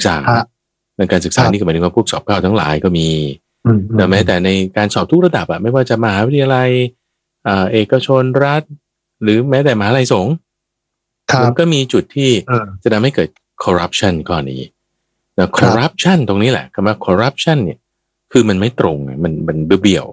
กษาในการศึกษานี่ก็หมายถึงว่าพวกสอบเข้าทั้งหลายก็มีแต่แม้แต่ในการสอบทุกระดับไม่ว่าจะมหาวิทยาลัยเอกชนรัฐหรือแม้แต่มหาลัยสงฆ์มันก็มีจุดที่จะทำให้เกิด corruption ข้อนี้แล้ว corruption ตรงนี้แหละคำว่า corruption เนี่ยคือมันไม่ตรงมันเบี้ยว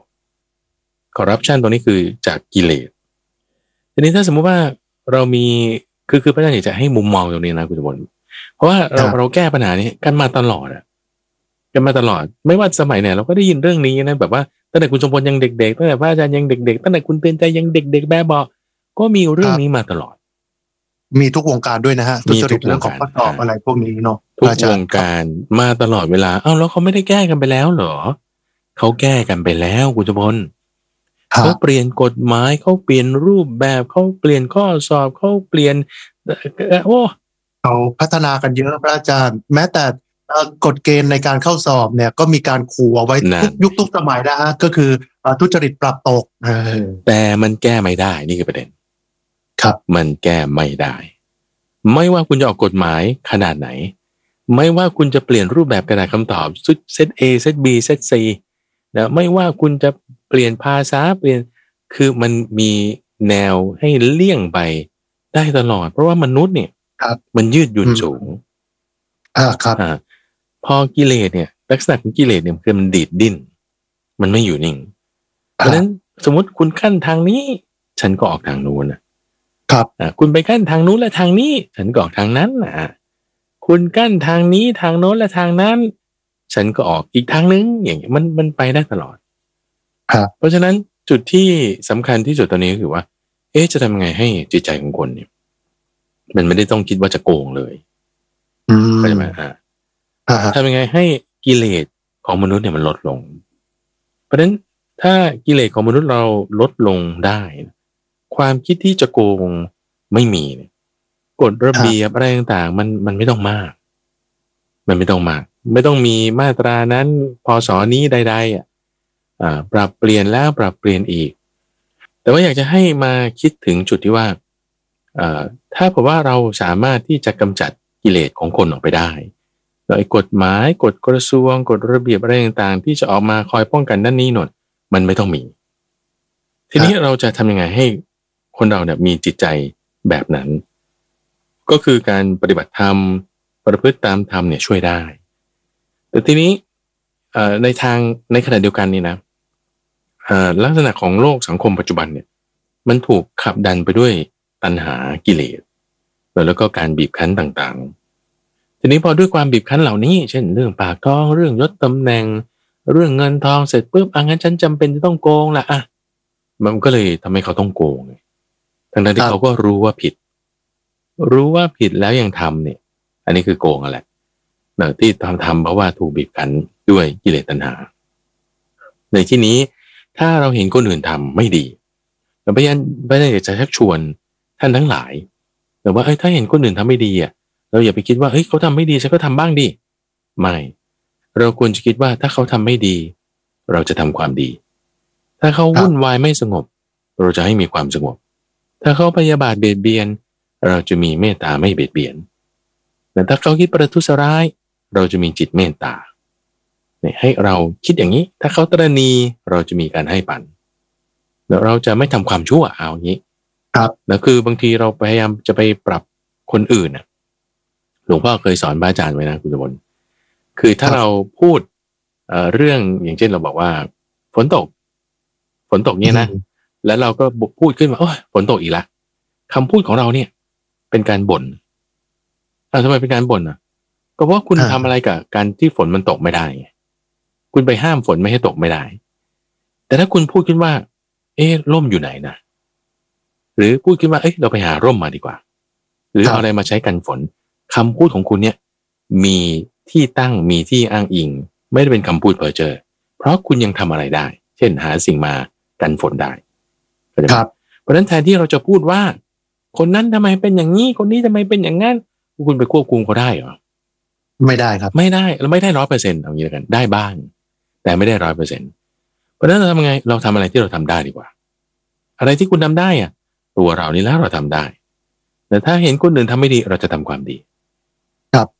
corruption ตรงนี้คือจากกิเลสทีนี้ถ้าสมมุติว่าเรามีคือพระอาจารย์อยากจะให้มุมมองตรงนี้นะคุณสมบัติเพราะว่าเราแก้ปัญหานี้กันมาตลอดกันมาตลอดไม่ว่าสมัยไหนเราก็ได้ยินเรื่องนี้นะแบบว่าตั้งแต่คุณสมบัติยังเด็กๆตั้งแต่พระอาจารย์ยังเด็กๆตั้งแต่คุณเตือนใจยังเด็กๆแบบบอกก็มีเรื่องนี้มาตลอดมีทุกวงการด้วยนะฮะทุกเรื่องของข้อสอบอะไรพวกนี้เนาะทุกวงการมาตลอดเวลาแล้วเขาไม่ได้แก้กันไปแล้วเหรอเขาแก้กันไปแล้วคุณสมบัติเขาเปลี่ยนกฎหมายเขาเปลี่ยนรูปแบบเขาเปลี่ยนข้อสอบเขาเปลี่ยนเขาพัฒนากันเยอะพระอาจารย์แม้แต่กฎเกณฑ์ในการเข้าสอบเนี่ยก็มีการขู่เอาไว้ทุกยุคทุกสมัยนะฮะก็คือทุจริตปรับตกแต่มันแก้ไม่ได้นี่คือประเด็นครับมันแก้ไม่ได้ไม่ว่าคุณจะออกกฎหมายขนาดไหนไม่ว่าคุณจะเปลี่ยนรูปแบบกระดาษคำตอบเซต A เซต B เซต C นะไม่ว่าคุณจะเปลี่ยนภาษาเปลี่ยนคือมันมีแนวให้เลี่ยงไปได้ตลอดเพราะว่ามนุษย์เนี่ยมันยืดหยุ่นสูงครับพอกิเลสเนี่ยลักษณะของกิเลสเนี่ยคือมันดีดดิ้นมันไม่อยู่นิ่งเพราะฉะนั้นสมมติคุณขั้นทางนี้ฉันก็ออกทางนู้นครับคุณไปขั้นทางนู้นและทางนี้ฉันก็ออกทางนั้นคุณกั้นทางนี้ทางโน้นและทางนั้นฉันก็ออกอีกทางนึงอย่างเงี้ยมันไปได้ตลอดเพราะฉะนั้นจุดที่สำคัญที่สุดตอนนี้ก็คือว่าจะทำยังไงให้จิตใจของคนเนี่ยมันไม่ได้ต้องคิดว่าจะโกงเลยเข้าใจไหมทำยังไงให้กิเลสของมนุษย์เนี่ยมันลดลงเพราะฉะนั้นถ้ากิเลสของมนุษย์เราลดลงได้ความคิดที่จะโกงไม่มีกฎระเบียบอะไรต่างๆมันไม่ต้องมากมันไม่ต้องมากไม่ต้องมีมาตรานั้นพศนี้ใดๆปรับเปลี่ยนแล้วปรับเปลี่ยนอีกแต่ว่าอยากจะให้มาคิดถึงจุดที่ว่าถ้าเผื่อว่าเราสามารถที่จะกำจัดกิเลสของคนออกไปได้โดยกฎหมายกฎกระทรวงกฎระเบียบอะไรต่างๆที่จะออกมาคอยป้องกันด้านนี้หน่อยมันไม่ต้องมีทีนี้เราจะทำยังไงให้คนเราเนี่ยมีจิตใจแบบนั้นก็คือการปฏิบัติธรรมประพฤติตามธรรมเนี่ยช่วยได้แต่ทีนี้ในขณะเดียวกันนี่นะลักษณะของโลกสังคมปัจจุบันเนี่ยมันถูกขับดันไปด้วยตัณหากิเลสแล้วก็การบีบคั้นต่างๆทีนี้พอด้วยความบีบคั้นเหล่านี้เช่นเรื่องปากท้องเรื่องยศตำแหน่งเรื่องเงินทองเสร็จปุ๊บงั้นฉันจำเป็นจะต้องโกงละมันก็เลยทำให้เขาต้องโกงทั้งที่เขาก็รู้ว่าผิดแล้วยังทำเนี่ยอันนี้คือโกงอะไรที่ทำเพราะว่าถูกบีบคั้นด้วยกิเลสตัณหาในที่นี้ถ้าเราเห็นคนอื่นทำไม่ดีพยายามจะชักชวนท่านทั้งหลายแต่ว่าถ้าเห็นคนอื่นทำไม่ดีเราอย่าไปคิดว่าเขาทำไม่ดีฉันก็ทำบ้างดิไม่เราควรจะคิดว่าถ้าเขาทำไม่ดีเราจะทำความดีถ้าเขาวุ่นวายไม่สงบเราจะให้มีความสงบถ้าเขาพยาบาทเบียดเบียนเราจะมีเมตตาไม่เบียดเบียนแต่ถ้าเขาคิดประทุษร้ายเราจะมีจิตเมตตาให้เราคิดอย่างนี้ถ้าเขาตระหนี่เราจะมีการให้ปันแล้วเราจะไม่ทำความชั่วเอาอย่างนี้ครับแล้วคือบางทีเราพยายามจะไปปรับคนอื่นหลวงพ่อเคยสอนพระอาจารย์ไว้นะคุณสมบัติคือถ้าเราพูดเรื่องอย่างเช่นเราบอกว่าฝนตกเนี่ยนะแล้วเราก็พูดขึ้นมาฝนตกอีกละคำพูดของเราเนี่ยเป็นการบ่นทำไมเป็นการบ่นก็เพราะคุณทำอะไรกับการที่ฝนมันตกไม่ได้คุณไปห้ามฝนไม่ให้ตกไม่ได้แต่ถ้าคุณพูดขึ้นว่าร่มอยู่ไหนนะหรือพูดขึ้นว่าเราไปหาร่มมาดีกว่าหรือเอาอะไรมาใช้กันฝนคำพูดของคุณเนี่ยมีที่ตั้งมีที่อ้างอิงไม่ได้เป็นคำพูดเพ้อเจ้อเพราะคุณยังทำอะไรได้เช่นหาสิ่งมากันฝนได้ครับเพราะฉะนั้นแทนที่เราจะพูดว่าคนนั้นทำไมเป็นอย่างนี้คนนี้ทำไมเป็นอย่างนั้นคุณไปควบคุมเขาได้เหรอไม่ได้ครับไม่ได้เราไม่ได้ 100% เอางี้แล้วกันได้บ้างแต่ไม่ได้ 100% เพราะฉะนั้นเราทำไงเราทำอะไรที่เราทำได้ดีกว่าอะไรที่คุณทำได้ตัวเรานี่แล้วเราทำได้แต่ถ้าเห็นคนอื่นทำไม่ดีเราจะทำความดีครับ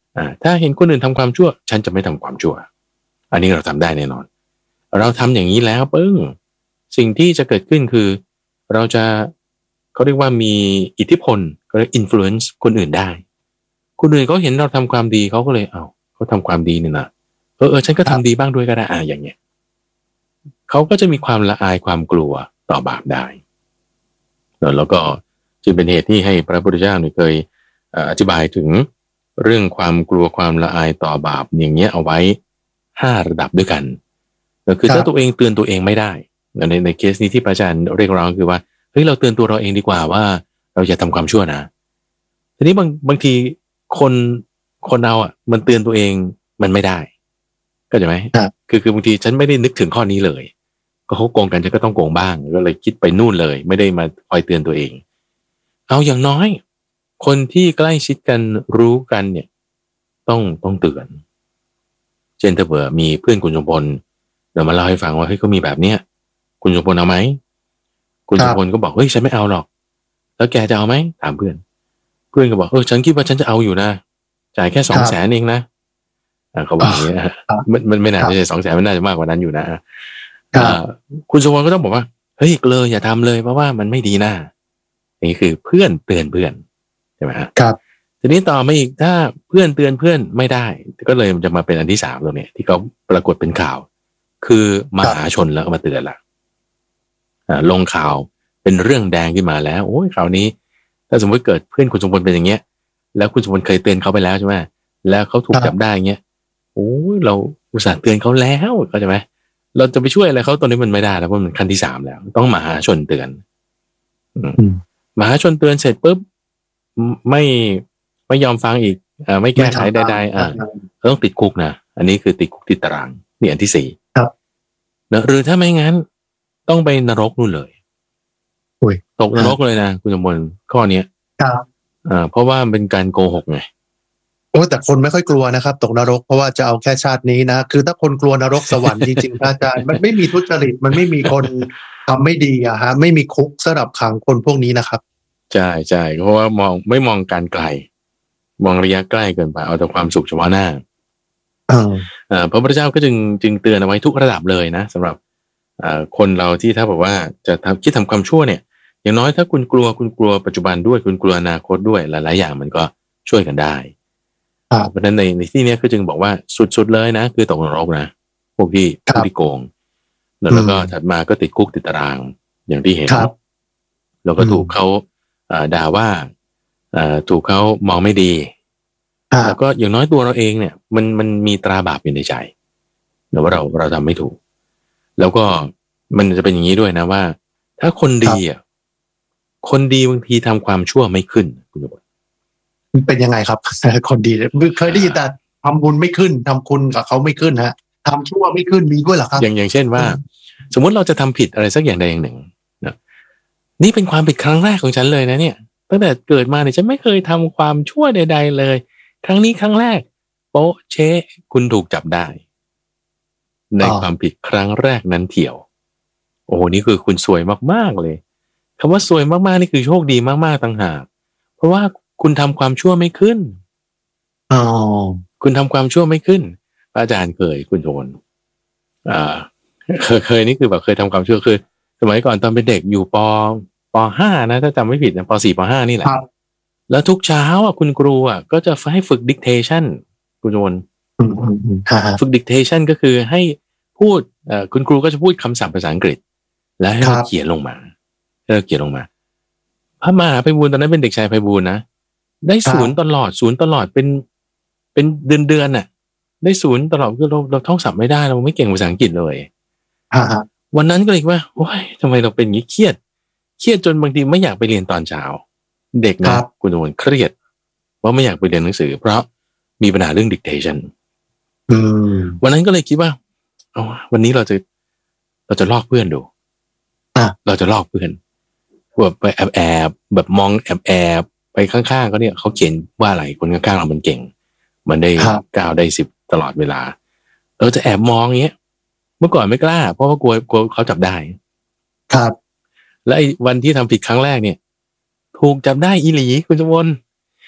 ถ้าเห็นคนอื่นทำความชั่วฉันจะไม่ทำความชั่วอันนี้เราทำได้แน่นอนเราทำอย่างนี้แล้วปึ้งสิ่งที่จะเกิดขึ้นคือเราจะเขาเรียกว่ามีอิทธิพลก็เรียก influence คนอื่นได้คนอื่นเขาเห็นเราทำความดีเขาก็เลยเขาทำความดีนี่นะฉันก็ทำดีบ้างด้วยก็ได้อย่างเงี้ยเขาก็จะมีความละอายความกลัวต่อบาปได้แล้วก็จึงเป็นเหตุที่ให้พระพุทธเจ้าเคยอธิบายถึงเรื่องความกลัวความละอายต่อบาปอย่างเงี้ยเอาไว้5ระดับด้วยกันก็คือถ้าตัวเองเตือนตัวเองไม่ได้ในเคสนี้ที่พระอาจารย์เรียกร้องคือว่าเฮ้ยเราเตือนตัวเราเองดีกว่าว่าเราจะทำความชั่วนะทีนี้บางทีคนเรามันเตือนตัวเองมันไม่ได้ก็ใช่ไหมคือบางทีฉันไม่ได้นึกถึงข้อนี้เลยก็เขาโกงกันฉันก็ต้องโกงบ้างก็เลยคิดไปนู่นเลยไม่ได้มาคอยเตือนตัวเองเอาอย่างน้อยคนที่ใกล้ชิดกันรู้กันเนี่ยต้องเตือนเช่นถ้าเผื่อมีเพื่อนคุณสมพลเดี๋ยวมาเล่าให้ฟังว่าเฮ้ยเขามีแบบเนี้ยคุณสมพลเอาไหมคุณสมพลก็บอกเฮ้ยฉันไม่เอาหรอกแล้วแกจะเอาไหมถามเพื่อนก็บอกฉันคิดว่าฉันจะเอาอยู่นะจ่ายแค่200,000เองนะเขาบอกอย่างนี้มันไม่น่าจะใช่200,000มันน่าจะมากกว่านั้นอยู่นะคุณสมพลก็ต้องบอกว่าเฮ้ยเลยอย่าทำเลยเพราะว่ามันไม่ดีนะนี่คือเพื่อนเตือนเพื่อนใช่ไหมครับทีนี้ต่อมาอีกถ้าเพื่อนเตือนเพื่อนไม่ได้ก็เลยจะมาเป็นอันที่3ตรงนี้ที่เขาปรากฏเป็นข่าวคือมหาชนแล้วก็มาเตือนละลงข่าวเป็นเรื่องแดงขึ้นมาแล้วโอ้ยคราวนี้ถ้าสมมติเกิดเพื่อนคุณสมพลเป็นอย่างเงี้ยแล้วคุณสมพลเคยเตือนเขาไปแล้วใช่ไหมแล้วเขาถูกจับได้เงี้ยโอ้ยเราอุตส่าห์เตือนเขาแล้วเข้าใจไหมเราจะไปช่วยอะไรเขาตอนนี้มันไม่ได้แล้วเพราะมันขั้นที่3แล้วต้องมหาชนเตือนมหาชนเตือนเสร็จปุ๊บไม่ยอมฟังอีกไม่แก้ไขใดๆต้องติดคุกนะอันนี้คือติดคุกติดตารางนี่อันที่4 ครับนะหรือถ้าไม่งั้นต้องไปนรกนู่นเลยตกนรกเลยนะคุณสมบัติข้อนี้ครับเพราะว่าเป็นการโกหกไงแต่คนไม่ค่อยกลัวนะครับตกนรกเพราะว่าจะเอาแค่ชาตินี้นะคือถ้าคนกลัวนรกสวรรค์จริงๆอาจารย์มันไม่มีทุจริตมันไม่มีคนทำไม่ดีไม่มีคุกสำหรับขังคนพวกนี้นะครับใช่เพราะว่ไม่มองการไกลมองระยะใกล้เกินไปเอาแต่ความสุขเฉพาะหน้าพระพุทธเจ้าก็จึงเตือนเอาไว้ทุกระดับเลยนะสำหรับคนเราที่ถ้าบอกว่าจะคิดทำความชั่วเนี่ยอย่างน้อยถ้าคุณกลัวปัจจุบันด้วยคุณกลัวอนาคตด้วยหลายๆอย่างมันก็ช่วยกันได้เพราะฉะนั้นในที่นี้ก็จึงบอกว่าสุดๆเลยนะคือตกนรกนะพวกที่โกงแล้วก็ถัดมาก็ติดคุกติดตารางอย่างที่เห็นแล้วก็ถูกเขาด่าว่าถูกเขามองไม่ดีแล้วก็อย่างน้อยตัวเราเองเนี่ยมันมีตราบาปอยู่ในใจแต่ว่าเราทำไม่ถูกแล้วก็มันจะเป็นอย่างนี้ด้วยนะว่าถ้าคนดีคนดีบางทีทำความชั่วไม่ขึ้นคุณผู้ชมเป็นยังไงครับคนดีเคยได้ยินแต่ทำบุญไม่ขึ้นทำคุณกับเขาไม่ขึ้นฮะทำชั่วไม่ขึ้นมีด้วยเหรอครับอย่างเช่นว่าสมมติเราจะทำผิดอะไรสักอย่างใดอย่างหนึ่งนะนี่เป็นความผิดครั้งแรกของฉันเลยนะเนี่ยตั้งแต่เกิดมาเนี่ยฉันไม่เคยทำความชั่วใดๆเลยครั้งนี้ครั้งแรกโป๊ะเช๊คุณถูกจับได้ในความผิดครั้งแรกนั้นเถี่ยวโอ้โหนี่คือคุณสวยมากๆเลยคำว่าสวยมากๆนี่คือโชคดีมากๆต่างหากเพราะว่าคุณทำความชั่วไม่ขึ้นคุณทำความชั่วไม่ขึ้นอาจารย์เคยคุณโจนเคยนี่คือแบบเคยทำความชั่วคือสมัยก่อนตอนเป็นเด็กอยู่ป.5 นะถ้าจำไม่ผิดนะป.4 ป.5 นี่แหละแล้วทุกเช้าคุณครูก็จะให้ฝึก dictation คุณโจนฝึก dictation ก็คือให้พูดคุณครูก็จะพูดคำศัพท์ภาษาอังกฤษแล้วให้เราเขียนลงมาพระมหาไพบูลย์ตอนนั้นเป็นเด็กชายไพบูลย์นะได้0ตลอดเป็นเดือนน่ะได้0ตลอดคือเราท่องศัพท์ไม่ได้เราไม่เก่งภาษาอังกฤษเลยวันนั้นก็เลยว่าโอ๊ยทำไมเราเป็นอย่างนี้เครียดจนบางทีไม่อยากไปเรียนตอนเช้าเด็กนะคุณโอนเครียดว่าไม่อยากไปเรียนหนังสือเพราะมีปัญหาเรื่อง dictation วันนั้นก็เลยคิดว่าวันนี้เราจะลอกเพื่อนดูเราจะลอกเพื่อนแบบไปแอบแบบมองแอบไปข้างๆเขาเนี่ยเขาเขียนว่าอะไรคนข้างๆเรามันเก่งมันได้9ได้10ตลอดเวลาเราจะแอบมองอย่างเงี้ยเมื่อก่อนไม่กล้าเพราะว่ากลัวเขาจับได้ครับและไอ้วันที่ทำผิดครั้งแรกเนี่ยถูกจับได้อีหลีคุณจวน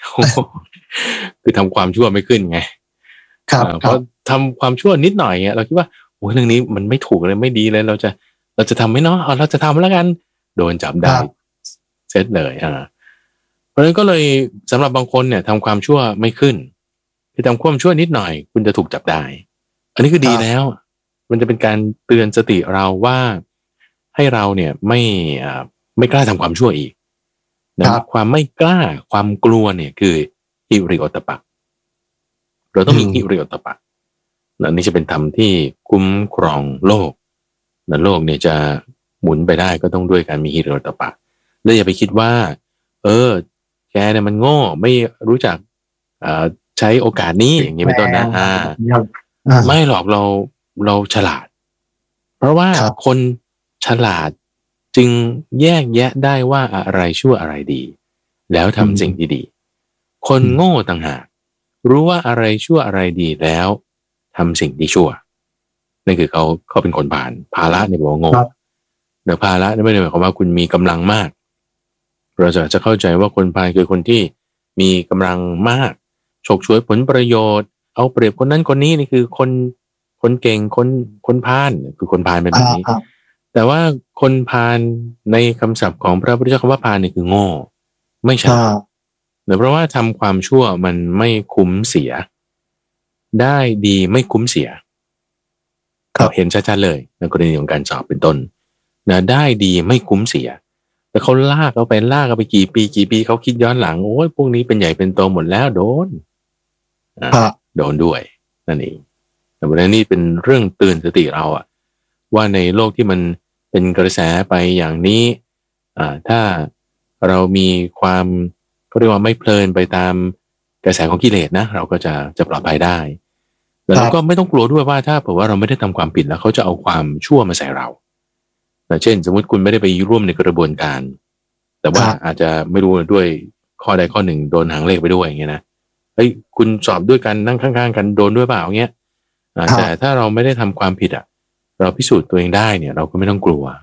คือทำความชั่วไม่ขึ้นไงเพราะทำความชั่วนิดหน่อยเงี้ยเราคิดว่าโอ้ยเรื่องนี้มันไม่ถูกเลยไม่ดีเลยเราจะทำไหมเนาะเราจะทำแล้วกันโดนจับได้เสร็จเลยเพราะฉะนั้นก็เลยสำหรับบางคนเนี่ยทำความชั่วไม่ขึ้นคือทำความชั่วนิดหน่อยคุณจะถูกจับได้อันนี้คือดีแล้วมันจะเป็นการเตือนสติเราว่าให้เราเนี่ยไม่กล้าทำความชั่วอีกนะความไม่กล้าความกลัวเนี่ยคือหิริโอตตัปปะเราต้องมีหิริโอตตัปปะและนี่จะเป็นธรรมที่คุ้มครองโลกและโลกเนี่ยจะหมุนไปได้ก็ต้องด้วยการมีหิริโอตตัปปะแล้วอย่าไปคิดว่าแกเนี่ยมันโง่ไม่รู้จักใช้โอกาสนี้อย่างนี้เป็นต้นนะไม่หรอกเราฉลาดเพราะว่าคนฉลาดจึงแยกแยะได้ว่าอะไรชั่วอะไรดีแล้วทำสิ่งที่ดีคนโง่ต่างหากรู้ว่าอะไรชั่วอะไรดีแล้วทำสิ่งที่ชั่วนั่นคือเขาเป็นคนผ่านภาระในบอกว่าโง่แต่ภาระไม่ได้หมายความว่าคุณมีกำลังมากเราจะเข้าใจว่าคนพาลคือคนที่มีกำลังมากฉกฉวยผลประโยชน์เอาเปรียบคนนั้นคนนี้นี่คือคนเก่งคนพาลคือคนพาลเป็นแบบนี้แต่ว่าคนพาลในคำศัพท์ของพระพุทธเจ้าคำว่าพาลนี่คือโง่ไม่ใช่เพราะว่าทำความชั่วมันไม่คุ้มเสียได้ดีไม่คุ้มเสียเราเห็นชัดๆเลยในกรณีของการสอบเป็นต้นนะได้ดีไม่คุ้มเสียแต่เขาลากเอาไปกี่ปีเขาคิดย้อนหลังโอ้ยพวกนี้เป็นใหญ่เป็นโตหมดแล้วโดนด้วยนั่นเองแต่วันนี้เป็นเรื่องเตือนสติเราอะว่าในโลกที่มันเป็นกระแสไปอย่างนี้ถ้าเรามีความเขาเรียกว่าไม่เพลินไปตามกระแสของกิเลสนะเราก็จะปลอดภัยได้แล้วก็ไม่ต้องกลัวด้วยว่าถ้าเผื่อว่าเราไม่ได้ทำความผิดแล้วเขาจะเอาความชั่วมาใส่เราเช่นสมมติคุณไม่ได้ไปร่วมในกระบวนการแต่ว่าอาจจะไม่รู้ด้วยข้อใดข้อหนึ่งโดนหางเลขไปด้วยอย่างเงี้ยนะเฮ้ยคุณสอบด้วยกันนั่งข้างๆกันโดนด้วยเปล่าเงี้ยแต่ถ้าเราไม่ได้ทำความผิดเราพิสูจน์ตัวเองได้เนี่ยเราก็ไม่ต้องกลัว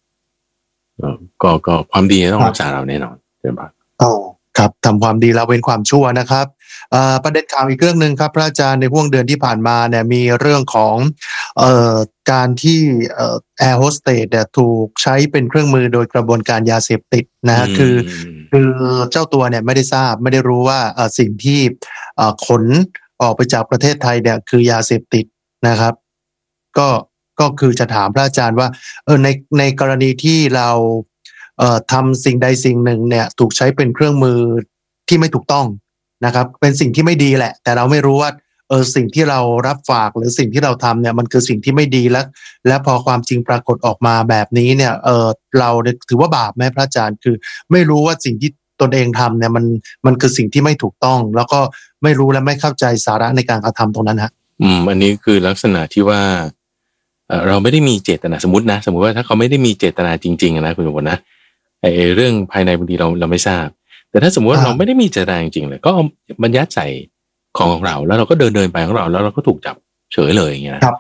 ก็ความดีต้องรักษาเราแน่นอนใช่ไหมครับทำความดีแล้วเว้นความชั่วนะครับประเด็นข่าวอีกเรื่องนึงครับพระอาจารย์ในห่วงเดือนที่ผ่านมาเนี่ยมีเรื่องของการที่แอร์โฮสเตสเนี่ยถูกใช้เป็นเครื่องมือโดยกระบวนการยาเสพติดนะฮะคือเจ้าตัวเนี่ยไม่ได้ทราบไม่ได้รู้ว่าสิ่งที่ขนออกไปจากประเทศไทยเนี่ยคือยาเสพติดนะครับก็คือจะถามพระอาจารย์ว่าในกรณีที่เราทำสิ่งใดสิ่งหนึ่งเนี่ยถูกใช้เป็นเครื่องมือที่ไม่ถูกต้องนะครับเป็นสิ่งที่ไม่ดีแหละแต่เราไม่รู้ว่าสิ่งที่เรารับฝากหรือสิ่งที่เราทำเนี่ยมันคือสิ่งที่ไม่ดีและพอความจริงปรากฏออกมาแบบนี้เนี่ยเราถือว่าบาปไหมพระอาจารย์คือไม่รู้ว่าสิ่งที่ตนเองทำเนี่ยมันคือสิ่งที่ไม่ถูกต้องแล้วก็ไม่รู้และไม่เข้าใจสาระในการกระทำตรงนั้นฮะอันนี้คือลักษณะที่ว่าเราไม่ได้มีเจตนาสมมติว่าถ้าเขาไม่ได้มีเจตนาจริงๆนะคุณสมบัตินะเรื่องภายในบางทีเราไม่ทราบแต่ถ้าสมมติว่าเราไม่ได้มีเจตนาจริงๆเลยก็บรรยัดใส่ของเราแล้วเราก็เดินไปของเราแล้วเราก็ถูกจับเฉยเลยอย่างเงี้ยนะครับ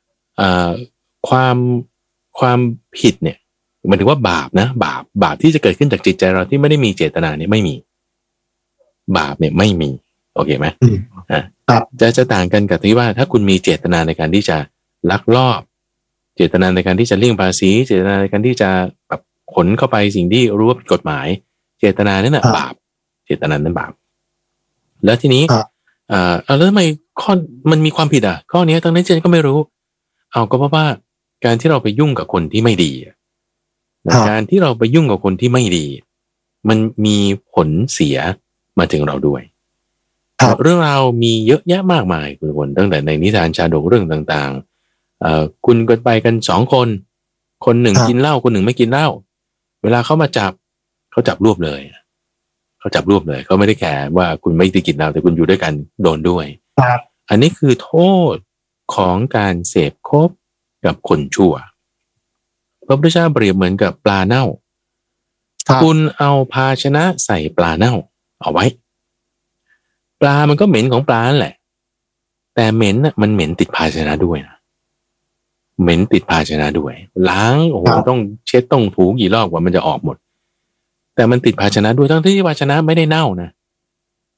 ความผิดเนี่ยหมายถึงว่าบาปนะบาปที่จะเกิดขึ้นจากจิตใจเราที่ไม่ได้มีเจตนาเนี่ยไม่มีบาปเนี่ยไม่มีโอเคไหมจะต่างกันกับที่ว่าถ้าคุณมีเจตนาในการที่จะลักลอบเจตนาในการที่จะเลี่ยงภาษีเจตนาในการที่จะแบบขนเข้าไปสิ่งที่รู้ว่าผิดกฎหมายเจตนานั้นน่ะบาปเจตนานั้นบาปแล้วทีนี้แล้วทำไมข้อมันมีความผิดข้อนี้ตอนนั้นเจนก็ไม่รู้ก็เพราะว่าการที่เราไปยุ่งกับคนที่ไม่ดีการที่เราไปยุ่งกับคนที่ไม่ดีมันมีผลเสียมาถึงเราด้วยเรื่องราวมีเยอะแยะมากมายคุณคนตั้งแต่ในนิทานชาดกเรื่องต่างๆคุณกันไปกัน2 คนหนึ่งกินเหล้าคนหนึ่งไม่กินเหล้าเวลาเขามาจับเขาจับรวบเลยเขาไม่ได้แคร์ว่าคุณไม่ได้กินเหล้าแต่คุณอยู่ด้วยกันโดนด้วยอันนี้คือโทษของการเสพคบกับคนชั่วพระพุทธเจ้าเปรียบเหมือนกับปลาเน่าคุณเอาภาชนะใส่ปลาเน่าเอาไว้ปลามันก็เหม็นของปลาแหละแต่เหม็นน่ะมันเหม็นติดภาชนะด้วยนะเหม็นติดภาชนะด้วยล้างโอ้โหต้องเช็ดต้องถูกี่รอบกว่ามันจะออกหมดแต่มันติดภาชนะด้วยทั้งที่ภาชนะไม่ได้เน่านะ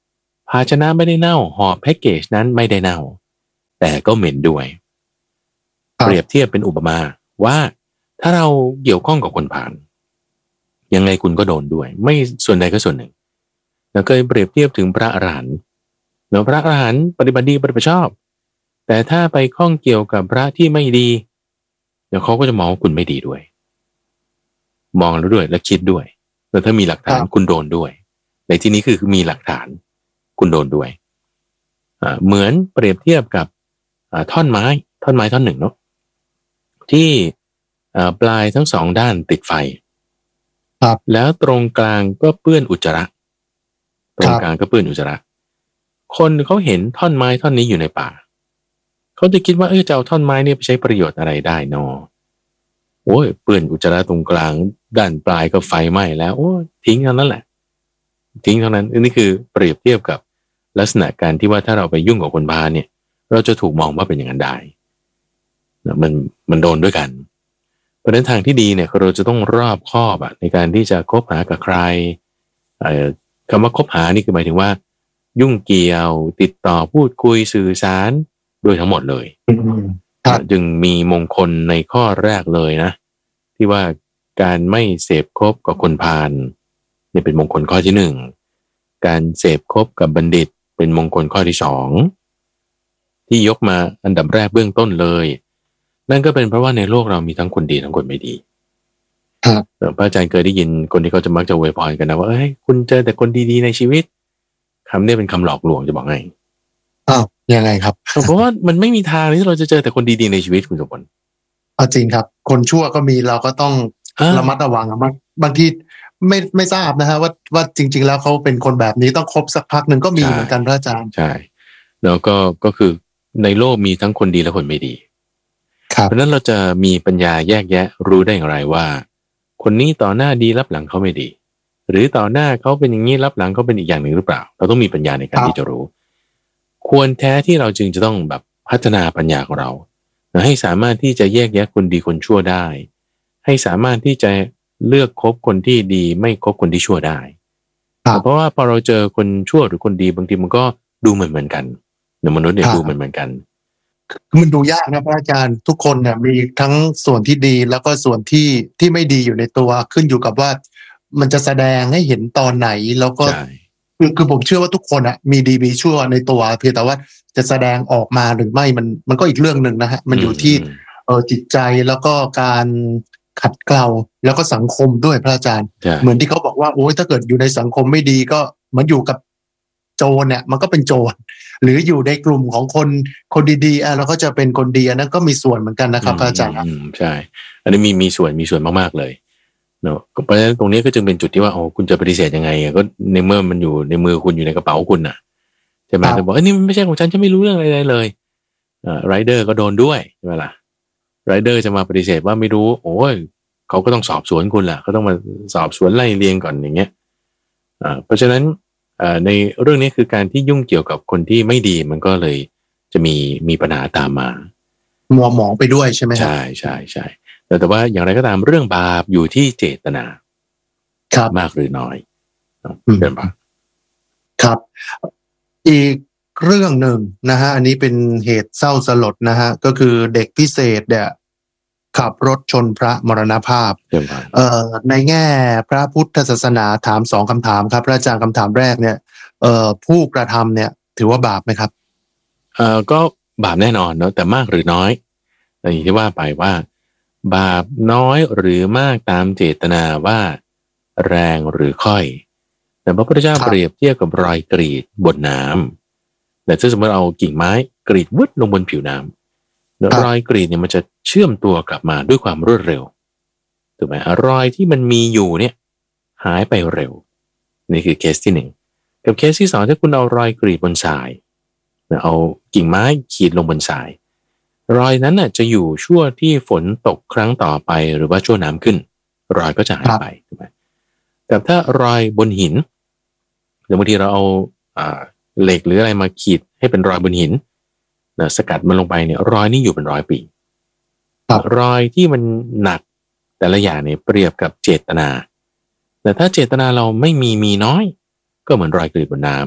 ภาชนะไม่ได้เน่าห่อแพ็กเกจนั้นไม่ได้เน่าแต่ก็เหม็นด้วยเปรียบเทียบเป็นอุปมาว่าถ้าเราเกี่ยวข้องกับคนผ่านยังไงคุณก็โดนด้วยไม่ส่วนใดก็ส่วนหนึ่งเราเคยเปรียบเทียบถึงพระอรหันต์แล้วพระอรหันต์ปฏิบัติดีปฏิบัติชอบแต่ถ้าไปข้องเกี่ยวกับพระที่ไม่ดีเดี๋ยวเขาก็จะมองว่าคุณไม่ดีด้วยมองแล้วด้วยและคิดด้วยแล้วถ้ามีหลักฐานคุณโดนด้วยในที่นี้คือมีหลักฐานคุณโดนด้วยเหมือนเปรียบเทียบกับท่อนไม้ท่อนหนึ่งเนาะที่ปลายทั้งสองด้านติดไฟแล้วตรงกลางก็เปื้อนอุจจาระตรงกลางก็เปื้อนอุจจาระคนเขาเห็นท่อนไม้ท่อนนี้อยู่ในป่าเขาจะคิดว่าจะเอาท่อนไม้เนี่ยไปใช้ประโยชน์อะไรได้นอโอ้ยเปื้อนอุจจาระตรงกลางด้านปลายก็ไฟไหม้แล้วโอ้ทิ้งเท่านั้นแหละทิ้งเท่านั้นนี่คือเปรียบเทียบกับลักษณะการที่ว่าถ้าเราไปยุ่งกับคนพาลเนี่ยเราจะถูกมองว่าเป็นอย่างนั้นได้มันโดนด้วยกันเพราะฉะนั้นทางที่ดีเนี่ยเราจะต้องรอบคอบในการที่จะคบหากับใครคำว่าคบหานี่คือหมายถึงว่ายุ่งเกี่ยวติดต่อพูดคุยสื่อสารด้วยทั้งหมดเลยจึงมีมงคลในข้อแรกเลยนะที่ว่าการไม่เสพคบกับคนพาลเนี่ยเป็นมงคลข้อที่หนึ่งการเสพคบกับบัณฑิตเป็นมงคลข้อที่สองที่ยกมาอันดับแรกเบื้องต้นเลยนั่นก็เป็นเพราะว่าในโลกเรามีทั้งคนดีทั้งคนไม่ดีพระอาจารย์เคยได้ยินคนที่เขาจะมักจะอวยพรกันนะว่าคุณเจอแต่คนดีๆในชีวิตคำนี้เป็นคำหลอกลวงจะบอกไงยังไงครับเพราะว่ามันไม่มีทางที่เราจะเจอแต่คนดีๆในชีวิตคุณสมบัติจริงครับคนชั่วก็มีเราก็ต้องระมัดระวังบางทีไม่ทราบนะฮะว่าจริงๆแล้วเขาเป็นคนแบบนี้ต้องคบสักพักหนึ่งก็มีเหมือนกันพระอาจารย์ใช่แล้วก็คือในโลกมีทั้งคนดีและคนไม่ดีเพราะนั้นเราจะมีปัญญาแยกแยะรู้ได้อย่างไรว่าคนนี้ต่อหน้าดีรับหลังเขาไม่ดีหรือต่อหน้าเขาเป็นอย่างนี้รับหลังเขาเป็นอีกอย่างหนึ่งหรือเปล่าเราต้องมีปัญญาในการที่จะรู้ควรแท้ที่เราจึงจะต้องแบบพัฒนาปัญญาของเราให้สามารถที่จะแยกแยะคนดีคนชั่วได้ให้สามารถที่จะเลือกคบคนที่ดีไม่คบคนที่ชั่วได้เพราะว่าพอเราเจอคนชั่วหรือคนดีบางทีมันก็ดูเหมือนกันมนุษย์เนี่ยดูเหมือนกันมันดูยากนะพระอาจารย์ทุกคนเนี่ยมีทั้งส่วนที่ดีแล้วก็ส่วนที่ไม่ดีอยู่ในตัวขึ้นอยู่กับว่ามันจะแสดงให้เห็นตอนไหนแล้วก็คือผมเชื่อว่าทุกคนมีดีมีชั่วในตัวเพียงแต่ว่าจะแสดงออกมาหรือไม่มันก็อีกเรื่องหนึ่งนะฮะมันอยู่ที่จิตใจแล้วก็การขัดเกลาแล้วก็สังคมด้วยพระอาจารย์เหมือนที่เขาบอกว่าโอ้ยถ้าเกิดอยู่ในสังคมไม่ดีก็เหมือนอยู่กับโจรเนี่ยมันก็เป็นโจรหรืออยู่ในกลุ่มของคนดีๆเราก็จะเป็นคนดีนั่นก็มีส่วนเหมือนกันนะครับพระอาจารย์ใช่อันนี้มีส่วนมากๆเลยเนาะเพราะฉะนั้นตรงนี้ก็จึงเป็นจุดที่ว่าคุณจะปฏิเสธยังไงก็ในเมื่อมันอยู่ในมือคุณอยู่ในกระเป๋าคุณน่ะใช่ไหมแต่บอกนี่มันไม่ใช่ของฉันไม่รู้เรื่องอะไรเลยไรเดอร์ก็โดนด้วยใช่ไหมล่ะไรเดอร์จะมาปฏิเสธว่าไม่รู้โอ้ยเขาก็ต้องสอบสวนคุณแหละเขาต้องมาสอบสวนไล่เรียงก่อนอย่างเงี้ยเพราะฉะนั้นในเรื่องนี้คือการที่ยุ่งเกี่ยวกับคนที่ไม่ดีมันก็เลยจะมีปัญหาตามมามัวหมองไปด้วยใช่ไหมใช่แต่ว่าอย่างไรก็ตามเรื่องบาปอยู่ที่เจตนาครับมากหรือน้อยเป็นบาปครับอีกเรื่องหนึ่งนะฮะอันนี้เป็นเหตุเศร้าสลดนะฮะก็คือเด็กพิเศษเนี่ยขับรถชนพระมรณภาพในแง่พระพุทธศาสนาถาม2คำถามครับพระอาจารย์คำถามแรกเนี่ยผู้กระทำเนี่ยถือว่าบาปไหมครับก็บาปแน่นอนเนาะแต่มากหรือน้อยอย่างที่ว่าไปว่าบาปน้อยหรือมากตามเจตนาว่าแรงหรือค่อยแต่พระพุทธเจ้าเปรียบเทียบกับรอยกรีดบนน้ำแต่ถ้าสมมติเอากิ่งไม้กรีดวุดลงบนผิวน้ำรอยกรีดเนี่ยมันจะเชื่อมตัวกลับมาด้วยความรวดเร็วถูกไหมรอยที่มันมีอยู่เนี่ยหายไปเร็วนี่คือเคสที่1กับเคสที่2ถ้าคุณเอารอยกรีดบนทรายเอากิ่งไม้ขีดลงบนทรายรอยนั้นน่ะจะอยู่ชั่วที่ฝนตกครั้งต่อไปหรือว่าชั่วน้ำขึ้นรอยก็จะหายไปถูกไหมแต่ถ้ารอยบนหินบางทีเราเอาเหล็กหรืออะไรมาขีดให้เป็นรอยบนหินสกัดมันลงไปเนี่ยรอยนี่อยู่เป็น100 ปีรอยที่มันหนักแต่ละอย่างเนี่ยเปรียบกับเจตนาแต่ถ้าเจตนาเราไม่มีน้อยก็เหมือนรอยกรีดบนน้ำ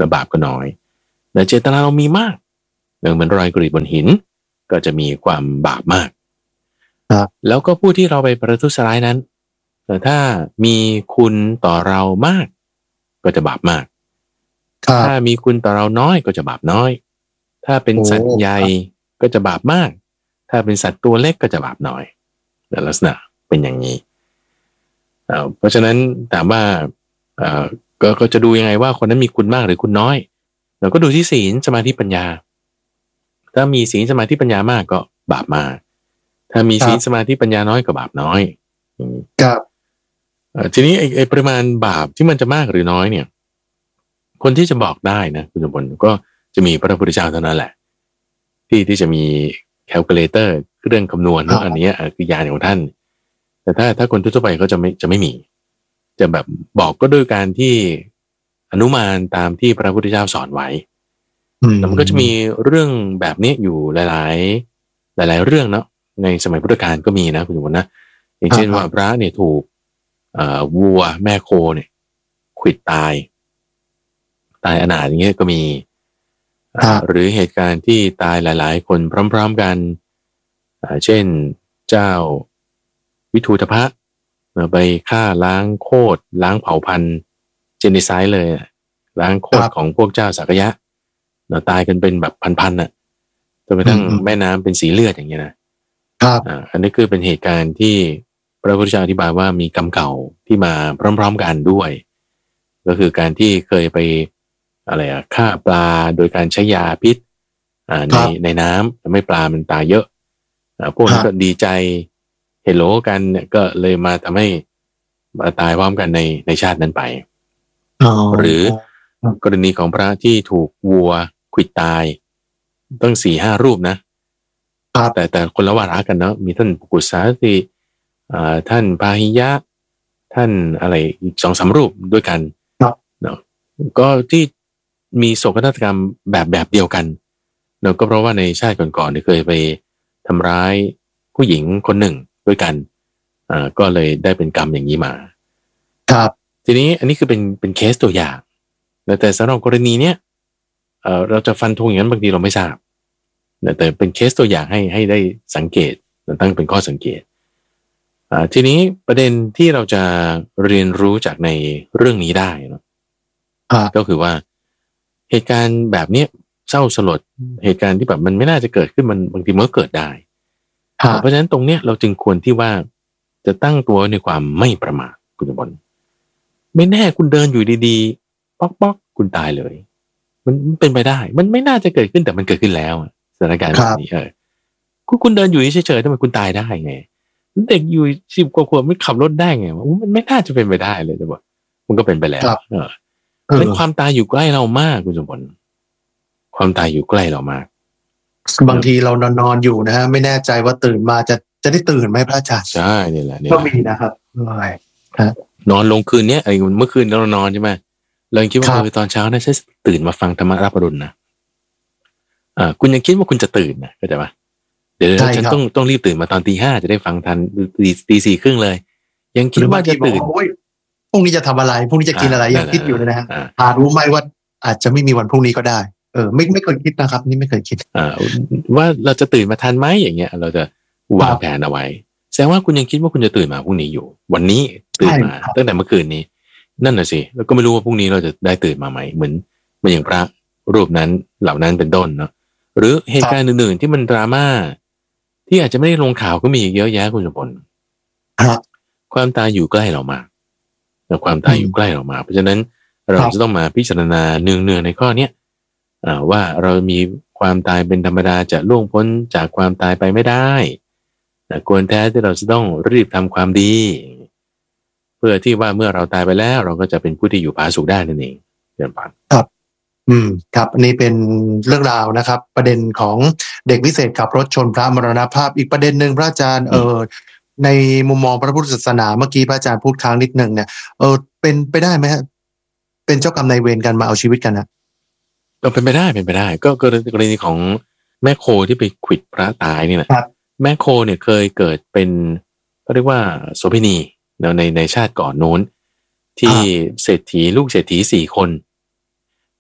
และบาปก็น้อยแต่เจตนาเรามีมากเหมือนรอยกรีดบนหินก็จะมีความบาปมากแล้วก็ผู้ที่เราไปประทุษร้ายนั้นแต่ถ้ามีคุณต่อเรามากก็จะบาปมากถ้ามีคุณต่อเราน้อยก็จะบาปน้อยถ้าเป็นสัตว์ใหญ่ก็จะบาปมากถ้าเป็นสัตว์ตัวเล็กก็จะบาปน้อยลักษณะเป็นอย่างนี้เพราะฉะนั้นถามว่าก็จะดูยังไงว่าคนนั้นมีคุณมากหรือคุณน้อยเราก็ดูที่ศีลสมาธิปัญญาถ้ามีศีลสมาธิปัญญามากก็บาปมากถ้ามีศีลสมาธิปัญญาน้อยก็บาปน้อยครับทีนี้ไอ้ปริมาณบาปที่มันจะมากหรือน้อยเนี่ยคนที่จะบอกได้นะคุณสมบัติก็จะมีพระพุทธเจ้าเท่านั้นแหละที่จะมีแคลคูลเลเตอร์เครื่องคำนวณเนาะอันนี้คือญาณของท่านแต่ถ้าคนทั่วไปก็จะไม่มีจะแบบบอกก็ด้วยการที่อนุมานตามที่พระพุทธเจ้าสอนไว้แล้วมันก็จะมีเรื่องแบบนี้อยู่หลายเรื่องเนาะในสมัยพุทธกาลก็มีนะคุณสมบัตินะอย่างเช่นว่าพระเนี่ยถูกวัวแม่โคเนี่ยขวิดตายอนาถอย่างเงี้ยก็มีหรือเหตุการณ์ที่ตายหลายๆคนพร้อมๆกันเช่นเจ้าวิทูตภะไปฆ่าล้างโคตรล้างเผ่าพันธุ์เจนิไซด์เลยล้างโคตรของพวกเจ้าสักยะตายกันเป็นแบบพันๆน่ะจนกระทั่งแม่น้ำเป็นสีเลือดอย่างเงี้ยนะครับอันนี้คือเป็นเหตุการณ์ที่พระพุทธเจ้าอธิบายว่ามีกรรมเก่าที่มาพร้อมๆกันด้วยก็คือการที่เคยไปฆ่าปลาโดยการใช้ยาพิษในน้ำทำให้ปลามันตายเยอะพวกนั้นก็ดีใจเฮโลกันเนี่ยก็เลยมาทำให้มาตายพร้อมกันในชาตินั้นไปหรือกรณีของพระที่ถูกวัวขวิดตายตั้ง 4-5 รูปนะแต่คนละวาระกันเนาะมีท่านปุกุสาติท่านพาหิยะท่านอะไรอีก 2-3 รูปด้วยกันเนาะก็ที่มีโศกนาฏกรรมแบบเดียวกันเนาะก็เพราะว่าในชาติก่อนๆเคยไปทำร้ายผู้หญิงคนหนึ่งด้วยกันก็เลยได้เป็นกรรมอย่างนี้มาครับทีนี้อันนี้คือเป็นเคสตัวอย่างแต่สำหรับกรณีเนี้ยเราจะฟันธงอย่างนั้นบางทีเราไม่ทราบแต่เป็นเคสตัวอย่างให้ได้สังเกตตั้งเป็นข้อสังเกตทีนี้ประเด็นที่เราจะเรียนรู้จากในเรื่องนี้ได้เนาะก็คือว่าเหตุการณ์แบบนี้เศร้าสลดเหตุการณ์ที่แบบมันไม่น่าจะเกิดขึ้นมันบางทีมันก็เกิดได้เพราะฉะนั้นตรงเนี้ยเราจึงควรที่ว่าจะตั้งตัวในความไม่ประมาทคุณสมบัติไม่แน่คุณเดินอยู่ดีๆป๊อกคุณตายเลยมันเป็นไปได้มันไม่น่าจะเกิดขึ้นแต่มันเกิดขึ้นแล้วสถานการณ์แบบนี้คุณเดินอยู่เฉยๆทำไมคุณตายได้ไงเด็กอยู่10 กว่าขวบไม่ขับรถได้ไงมันไม่น่าจะเป็นไปได้เลยแต่ว่ามันก็เป็นไปแล้วเป็นความตายอยู่ใกล้เรามากคุณสมบัติความตายอยู่ใกล้เรามากบางทีเรานอนอยู่นะฮะไม่แน่ใจว่าตื่นมาจะได้ตื่นไหมพระอาจารย์ใช่นี่แหละก็มีนะครับนอนลงคืนนี้ไอ้เมื่อคืนเรานอนใช่ไหมเราคิดว่าตอนเช้าน่าจะตื่นมาฟังธรรมะรับอรุณนะคุณยังคิดว่าคุณจะตื่นนะเข้าใจปะเดี๋ยวฉันต้องรีบตื่นมาตอนตี 5จะได้ฟังทันตี 4 ครึ่งเลยยังคิดว่าจะตื่นพรุ่งนี้จะทำอะไรพรุ่งนี้จะกินอะไรยังคิดอยู่เลยนะฮะรู้ไหมว่าอาจจะไม่มีวันพรุ่งนี้ก็ได้ไม่เคยคิดนะครับนี่ไม่เคยคิดว่าเราจะตื่นมาทันไหมอย่างเงี้ยเราจะวางแผนเอาไว้แสดงว่าคุณยังคิดว่าคุณจะตื่นมาพรุ่งนี้อยู่วันนี้ตื่นมาตั้งแต่เมื่อคืนนี้นั่นน่ะสิแล้วก็ไม่รู้ว่าพรุ่งนี้เราจะได้ตื่นมาไหมเหมือนอย่างพระรูปนั้นเหล่านั้นเป็นต้นเนาะหรือเหตุการณ์อื่นๆที่มันดราม่าที่อาจจะไม่ได้ลงข่าวก็มีเยอะแยะคุณสมบัติความตายอยู่ใกล้เรามากแต่ความตายอยู่ใกล้เรามากเพราะฉะนั้นเราจะต้องมาพิจารณาเนืองๆในข้อเนี้ยว่าเรามีความตายเป็นธรรมดาจะล่วงพ้นจากความตายไปไม่ได้ควรแท้ที่เราจะต้องรีบทำความดีเพื่อที่ว่าเมื่อเราตายไปแล้วเราก็จะเป็นผู้ที่อยู่ผาสุกได้นั่นเองเรียนผ่านครับครับอันนี้เป็นเรื่องราวนะครับประเด็นของเด็กพิเศษขับรถชนพระมรณภาพอีกประเด็นหนึ่งพระอาจารย์ในมุมมองพระพุทธศาสนาเมื่อกี้พระอาจารย์พูดค้างนิดนึงเนี่ยเป็นไปได้ไหมฮะเป็นเจ้ากรรมนายเวรกันมาเอาชีวิตกันนะก็เป็นไปได้ก็กรณีของแม่โคที่ไปขวิดพระตายนี่แหละแม่โคเนี่ยเคยเกิดเป็นก็เรียกว่าโสเภณีในชาติก่อนโน้นที่เศรษฐีลูกเศรษฐี4 คน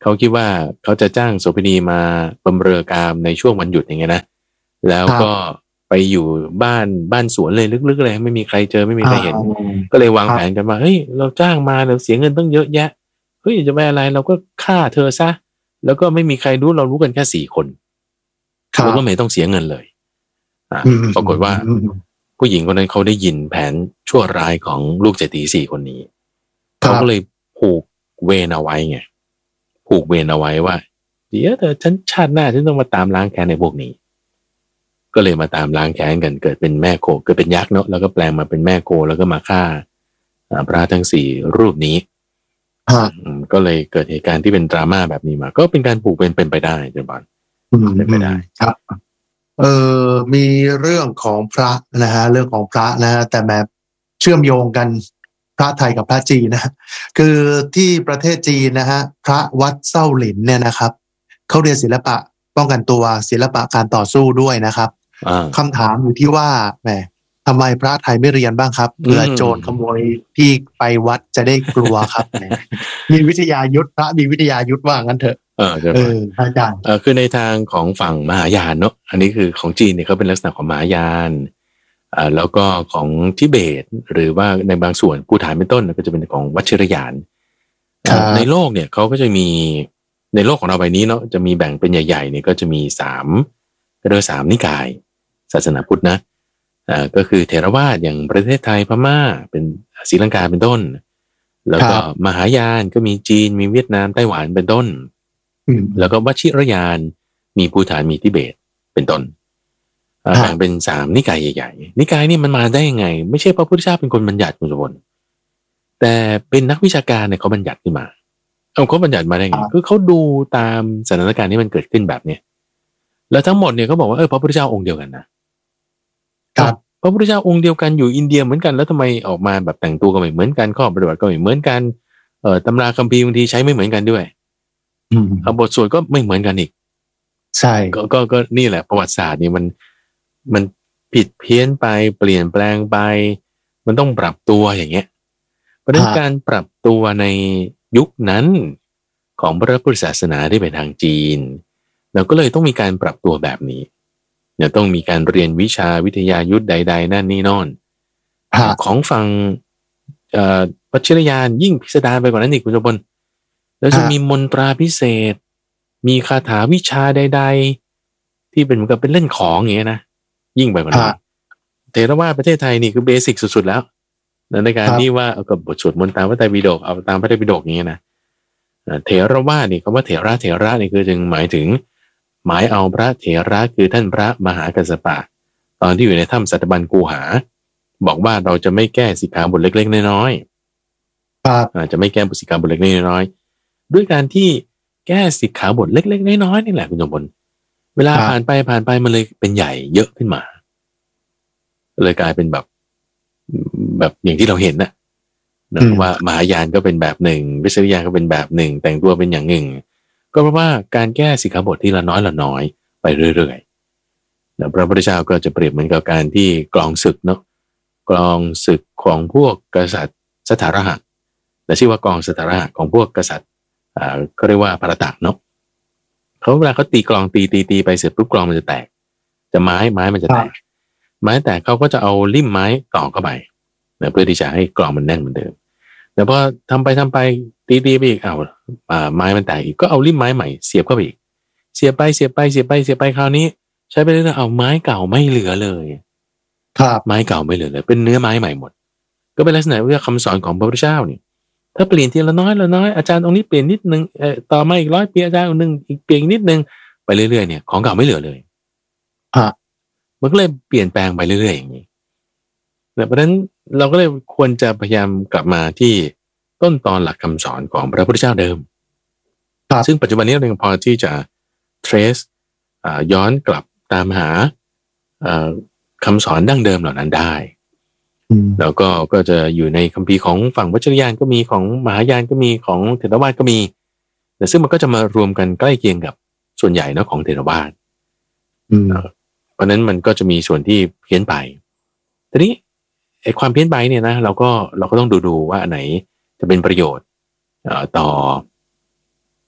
เขาคิดว่าเขาจะจ้างโสเภณีมาบำเรอกามในช่วงวันหยุดอย่างเงี้ยนะแล้วก็ไปอยู่บ้านสวนเลยลึกๆเลยไม่มีใครเจอไม่มีใครเห็นก็เลยวางแผนกันว่าเฮ้ยเราจ้างมาเราเสียเงินตั้งเยอะแยะเฮ้ยจะไปอะไรเราก็ฆ่าเธอซะแล้วก็ไม่มีใครรู้เรารู้กันแค่4 คนเราก็ไม่ต้องเสียเงินเลยปรากฏว่าผู้หญิงคนนั้นเขาได้ยินแผนชั่วร้ายของลูกเศรษฐี4 คนนี้เขาก็เลยผูกเวรเอาไว้ไงผูกเวรเอาไว้ว่าเดี๋ยวแต่ฉันชาติหน้าฉันต้องมาตามล้างแค้นในพวกนี้ก็เลยมาตามล้างแค้นกันเกิดเป็นแม่โคเกิดเป็นยักษ์เนาะแล้วก็แปลงมาเป็นแม่โคแล้วก็มาฆ่าพระทั้ง4 รูปนี้ก็เลยเกิดเหตุการณ์ที่เป็นดราม่าแบบนี้มาก็เป็นการผูกเป็นไปได้จนบอลเป็นไปได้ครับมีเรื่องของพระนะฮะเรื่องของพระนะฮะแต่แบบเชื่อมโยงกันพระไทยกับพระจีนนะคือที่ประเทศจีนนะฮะพระวัดเส้าหลินเนี่ยนะครับเขาเรียนศิลปะป้องกันตัวศิลปะการต่อสู้ด้วยนะครับคำถามอยู่ที่ว่าแหมทำไมพระไทยไม่เรียนบ้างครับเผื่อโจรขโมยที่ไปวัดจะได้กลัวครับ มีวิทยายุทธพระมีวิทยายุทธว่างั้นเถอะอาจารย์คือในทางของฝั่งมหายานเนาะอันนี้คือของจีนเนี่ยเขาเป็นลักษณะของมหายานแล้วก็ของทิเบตหรือว่าในบางส่วนภูฏานเป็นต้นก็จะเป็นของวัชิรยานในโลกเนี่ยเขาก็จะมีในโลกของเราใบนี้เนาะจะมีแบ่งเป็นใหญ่ๆเนี่ยก็จะมี3เรียกว่า3 นิกายศาสนาพุทธนะก็คือเถรวาทอย่างประเทศไทยพม่าเป็นศรีลังกาเป็นต้นแล้วก็มหายานก็มีจีนมีเวียดนามไต้หวันเป็นต้นแล้วก็วชิรยานมีภูฏานมีทิเบตเป็นต้นแบ่งเป็น3 นิกายใหญ่ๆนิกายนี่มันมาได้ยังไงไม่ใช่พระพุทธเจ้าเป็นคนบัญญัติคุณสมบัติแต่เป็นนักวิชาการเนี่ยเขาบัญญัติขึ้นมาเขาบัญญัติมาได้ไงคือเขาดูตามสถานการณ์ที่มันเกิดขึ้นแบบเนี้ยแล้วทั้งหมดเนี่ยเขาบอกว่าพระพุทธเจ้าองค์เดียวกันนะครับพระพุทธเจ้าองค์เดียวกันอยู่อินเดียเหมือนกันแล้วทำไมออกมาแบบแต่งตัวก็ไม่เหมือนกันข้อปฏิบัติก็ไม่เหมือนกันตำราคัมภีร์บางทีใช้ไม่เหมือนกันด้วยบทสวดก็ไม่เหมือนกันอีกใช่ก็นี่แหละประวัติศาสตร์นี่มันผิดเพี้ยนไปเปลี่ยนแปลงไปมันต้องปรับตัวอย่างเงี้ยเพราะฉะนั้นการปรับตัวในยุคนั้นของพระพุทธศาสนาที่เป็นทางจีนเราก็เลยต้องมีการปรับตัวแบบนี้เนี่ยต้องมีการเรียนวิชาวิทยายุทธใดๆนั่นนี่นอนของฝั่งวัชิรยานยิ่งพิสดารไปกว่านั้นอีกคุณสมบัติแล้วจะมีมนตราพิเศษมีคาถาวิชาใดๆที่เป็นเหมือนกับเป็นเล่นของอย่างเงี้ยนะยิ่งไปกว่านั้นเทรวาทประเทศไทยนี่คือเบสิกสุดๆแล้วในการที่ว่าเอากับบทสวดมนต์ตามพระไตรปิฎกเอาตามพระไตรปิฎกอย่างเงี้ยนะเถรวาทนี่คำว่าเถระนี่คือจึงหมายถึงหมายเอาพระเถระคือท่านพระมหากัสสปะตอนที่อยู่ในถ้ำสัตบัญกูหาบอกว่าเราจะไม่แก้สิกขาบทเล็กๆน้อยๆจะไม่แก้สิกขาบทเล็กๆน้อยๆด้วยการที่แก้สิกขาบทเล็กๆน้อยๆนี่แหละคุณสมบัติเวลาผ่านไปมันเลยเป็นใหญ่เยอะขึ้นมาเลยกลายเป็นแบบอย่างที่เราเห็นนะว่ามหายานก็เป็นแบบหนึ่งวิชยานก็เป็นแบบหนึ่งแต่งตัวเป็นอย่างหนึ่งก็เพราะว่าการแก้สิกขาบทที่ละน้อยไปเรื่อยๆพระพุทธเจ้าก็จะเปรียบเหมือนกับการที่กลองศึกเนาะกลองศึกของพวกกษัตริย์สถารหะและชื่อว่ากลองสถารหะของพวกกษัตริย์เขาเรียกว่าภรตะเนาะเขาเวลาเขาตีกลองตีไปเสร็จปุ๊บกลองมันจะแตกจะไม้มันจะแตกไม้แตกเขาก็จะเอาลิ่มไม้ต่อเข้าไปเพื่อที่จะให้กลองมันแน่นเหมือนเดิมแต่พอทำไปตีไปอีกไม้มันแตกอีกก็เอาลิ่มไม้ใหม่เสียบเข้าไปอีกเสียบไปคราวนี้ใช้ไปเรื่อยๆเอาไม้เก่าไม่เหลือเลยครับไม้เก่าไม่เหลือเลยเป็นเนื้อไม้ใหม่หมดก็เป็นลักษณะว่าคำสอนของพระพุทธเจ้านี่ถ้าเปลี่ยนทีละน้อยอาจารย์องค์นี้เปลี่ยนนิดนึงต่อมาอีก100 ปีอาจารย์องค์นึงอีกเปลี่ยนนิดนึงไปเรื่อยๆเนี่ยของเก่าไม่เหลือเลยมันก็เลยเปลี่ยนแปลงไปเรื่อยๆอย่างนี้เพราะฉะนั้นเราก็เลยควรจะพยายามกลับมาที่ต้นตอนหลักคำสอนของพระพุทธเจ้าเดิมซึ่งปัจจุบันนี้เราพอที่จะ trace ย้อนกลับตามหาคำสอนดั้งเดิมเหล่านั้นได้แล้วก็จะอยู่ในคัมภีร์ของฝั่งวัชรยานก็มีของมหายานก็มีของเถรวาทก็มีแต่ซึ่งมันก็จะมารวมกันใกล้เคียงกับส่วนใหญ่นะของเถรวาทเพราะนั้นมันก็จะมีส่วนที่เพี้ยนไปทีนี้ไอ้ความเพี้ยนไปเนี่ยนะเราก็ต้องดูว่าอันไหนจะเป็นประโยชน์ต่อ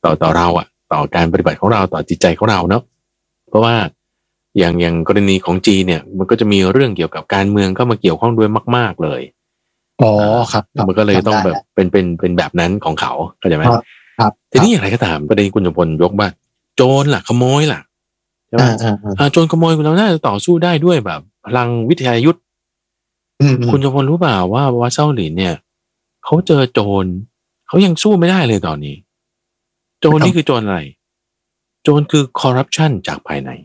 ต่อเราอ่ะต่อการปฏิบัติของเราต่อจิตใจของเราเนาะเพราะว่าอย่างกรณีของจีนเนี่ยมันก็จะมีเรื่องเกี่ยวกับการเมืองก็มาเกี่ยวข้องด้วยมากๆเลยอ๋อครับมันก็เลยต้องแบบเป็นแบบนั้นของเขาเข้าใจไหมครับทีนี้อย่างไรก็ตามประเด็นคุณจำพลยกว่าโจรล่ะขโมยล่ะใช่ไหมโจรขโมยเราน่าจะต่อสู้ได้ด้วยแบบพลังวิทยายุทธคุณจำพลรู้เปล่าว่าวัดเซาหลินเนี่ยเขาเจอโจรเขายังสู้ไม่ได้เลยตอนนี้โจรนี่คือโจรอะไรโจรคือคอร์รัปชันจากภายใน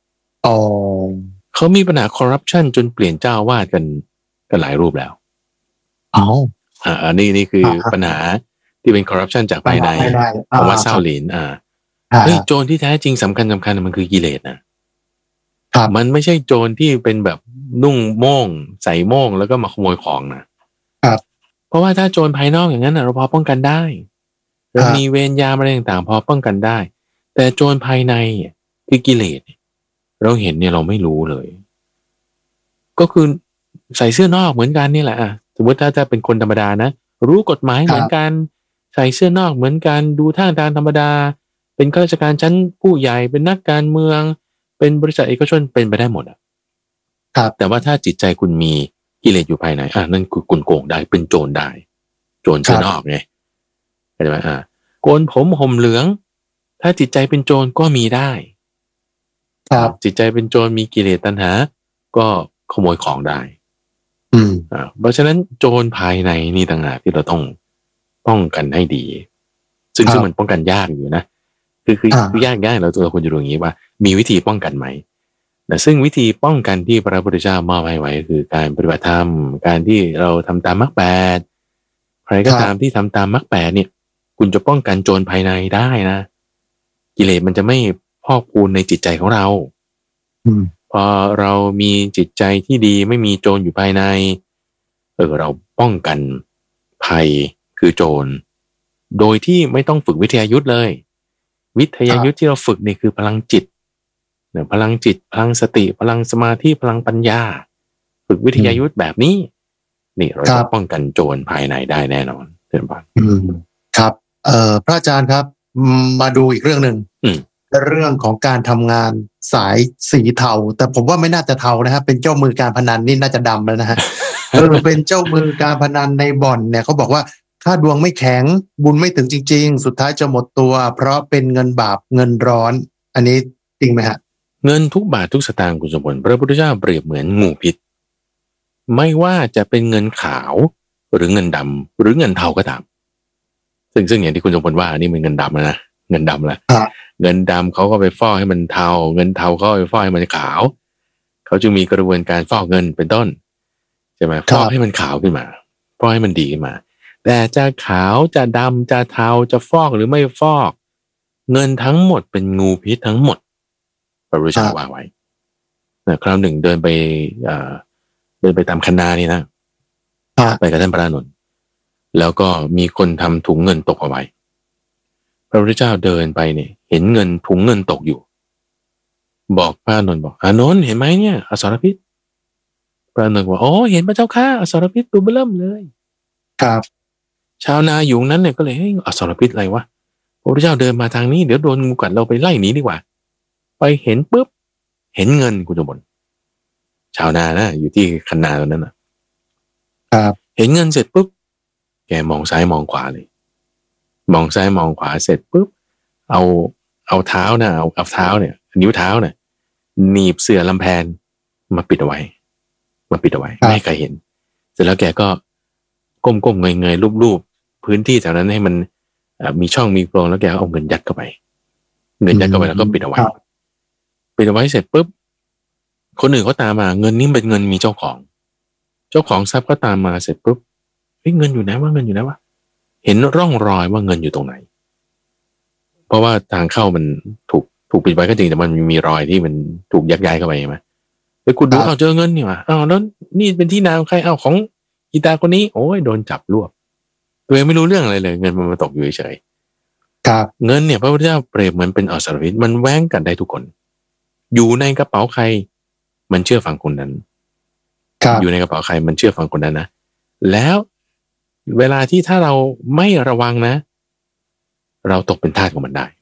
เขามีปัญหาคอร์รัปชันจนเปลี่ยนเจ้าวาดกันหลายรูปแล้วอันนี้คือปัญหาที่เป็นคอร์รัปชันจากภายในของวัดเซาหลินเฮ้ยโจรที่แท้จริงสำคัญมันคือกิเลสนะมันไม่ใช่โจรที่เป็นแบบนุ่งโม่งใส่โม่งแล้วก็มาขโมยของนะเพราะว่าถ้าโจรภายนอกอย่างนั้นเราพอป้องกันได้เรามีเวรยามอะไรต่างๆพอป้องกันได้แต่โจรภายในคือกิเลสเราเห็นเนี่ยเราไม่รู้เลยก็คือใส่เสื้อนอกเหมือนกันนี่แหละสมมติถ้าเป็นคนธรรมดานะรู้กฎหมายเหมือนกันใส่เสื้อนอกเหมือนกันดูท่าทางธรรมดาเป็นข้าราชการชั้นผู้ใหญ่เป็นนักการเมืองเป็นบริษัทเอกชนเป็นไปได้หมดครับแต่ว่าถ้าจิตใจคุณมีกิเลสอยู่ภายในนั่นคือคุณโกงได้เป็นโจรได้โจรเสื้อนอกไงเข้าใจไหมโกนผมห่มเหลืองถ้าจิตใจเป็นโจรก็มีได้ครับจิตใจเป็นโจรมีกิเลสตัณหาก็ขโมยของได้เพราะฉะนั้นโจรภายในนี่ต่างหากที่เราต้องป้องกันให้ดีซึ่งมันป้องกันยากอยู่นะคือยากเราควรจะรู้อย่างนี้ว่ามีวิธีป้องกันไหมแต่ซึ่งวิธีป้องกันที่พระพุทธเจ้ามอบให้ไว้คือการปฏิบัติธรรมการที่เราทำตามมรรคแปดใครก็ตามที่ทำตามมรรคแปดเนี่ยคุณจะป้องกันโจรภายในได้นะกิเลสมันจะไม่พอกพูนในจิตใจของเราพอเรามีจิตใจที่ดีไม่มีโจรอยู่ภายในเราป้องกันภัยคือโจรโดยที่ไม่ต้องฝึกวิทยายุทธเลยวิทยายุทธที่เราฝึกนี่คือพลังจิตพลังจิตพลังสติพลังสมาธิพลังปัญญาฝึกวิทยายุทธแบบนี้นี่เราจะป้องกันโจรภายในได้แน่นอนเช่นกันครับพระอาจารย์ครับมาดูอีกเรื่องหนึ่งเรื่องของการทำงานสายสีเทาแต่ผมว่าไม่น่าจะเทานะครับเป็นเจ้ามือการพนันนี่น่าจะดำแล้วนะฮะเป็นเจ้ามือการพนันในบ่อนเนี่ยเขาบอกว่าถ้าดวงไม่แข็งบุญไม่ถึงจริงๆสุดท้ายจะหมดตัวเพราะเป็นเงินบาปเงินร้อนอันนี้จริงไหมฮะเงินทุกบาททุกสตางค์คุณสมบัติพระพุทธเจ้าเปรียบเหมือนงูพิษไม่ว่าจะเป็นเงินขาวหรือเงินดำหรือเงินเทาก็ตามซึ่งอย่างที่คุณสมบัติว่านี่เป็นเงินดำนะเงินดำละเงินดำเขาก็ไปฟอกให้มันเทาเงินเทาเขาไปฟอกให้มันขาวเขาจึงมีกระบวนการฟอกเงินเป็นต้นใช่ไหมฟอกให้มันขาวขึ้นมาฟอกให้มันดีขึ้นมาแต่จะขาวจะดำจะเทาจะฟอกหรือไม่ฟอกเงินทั้งหมดเป็นงูพิษทั้งหมดพระพุทธเจ้าว่าไว้คราวหนึ่งเดินไปตามคันนานี่นะไปกับท่านพระอานนท์แล้วก็มีคนทำถุงเงินตกเอาไว้พระพุทธเจ้าเดินไปเนี่ยเห็นเงินถุงเงินตกอยู่บอกพระอานนท์บอกอานนท์เห็นไหมเนี่ยอสรพิษพระอานนท์บอกอ๋อเห็นพระเจ้าค่ะอสรพิษตัวเบิ่มเลยครับชาวนาอยู่นั้นเนี่ยก็เลยอสรพิษอะไรวะพระพุทธเจ้าเดินมาทางนี้เดี๋ยวโดนงูกัดเราไปไล่หนีดีกว่าไปเห็นปุ๊บเห็นเงินคุณสมบัติชาวนานะอยู่ที่คันนาตรงนั้นนะครับเห็นเงินเสร็จปุ๊บแกมองซ้ายมองขวาเลยมองซ้ายมองขวาเสร็จปุ๊บเอาเท้านะเอาเท้าเนี่ยนิ้วเท้าเนี่ยหนีบเสื่อลำแพนมาปิดเอาไว้ไม่ให้ใครเห็นเสร็จแล้วแกก็ก้มเงยรูปพื้นที่แถวนั้นให้มันมีช่องมีโพรงแล้วแกก็เอาเงินยัดเข้าไปแล้วก็ปิดเอาไว้เสร็จปุ๊บคนอื่นเขาตามมาเงินนี้เป็นเงินมีเจ้าของทรัพย์ก็ตามมาเสร็จปุ๊บเงินอยู่ไหนวะเห็นร่องรอยว่าเงินอยู่ตรงไหนเพราะว่าทางเข้ามันถูกปิดไว้ก็จริงแต่มันมีรอยที่มันถูกยักย้ายเข้าไปใช่ไหมไปขุดดูเจอเงินนี่ว่ะแล้วนี่เป็นที่นาของใครของอีตาคนนี้โอ้ยโดนจับรวบตัวเองไม่รู้เรื่องอะไรเลยเงินมันมาตกอยู่เฉยครับเงินเนี่ยพระพุทธเจ้าเปรียบเหมือนเป็นอสรพิษมันแว้งกันได้ทุกคนอยู่ในกระเป๋าใครมันเชื่อฟังคนนั้นอยู่ในกระเป๋าใครมันเชื่อฟังคนนั้นนะแล้วเวลาที่ถ้าเราไม่ระวังนะเราตกเป็นทาสของมันได้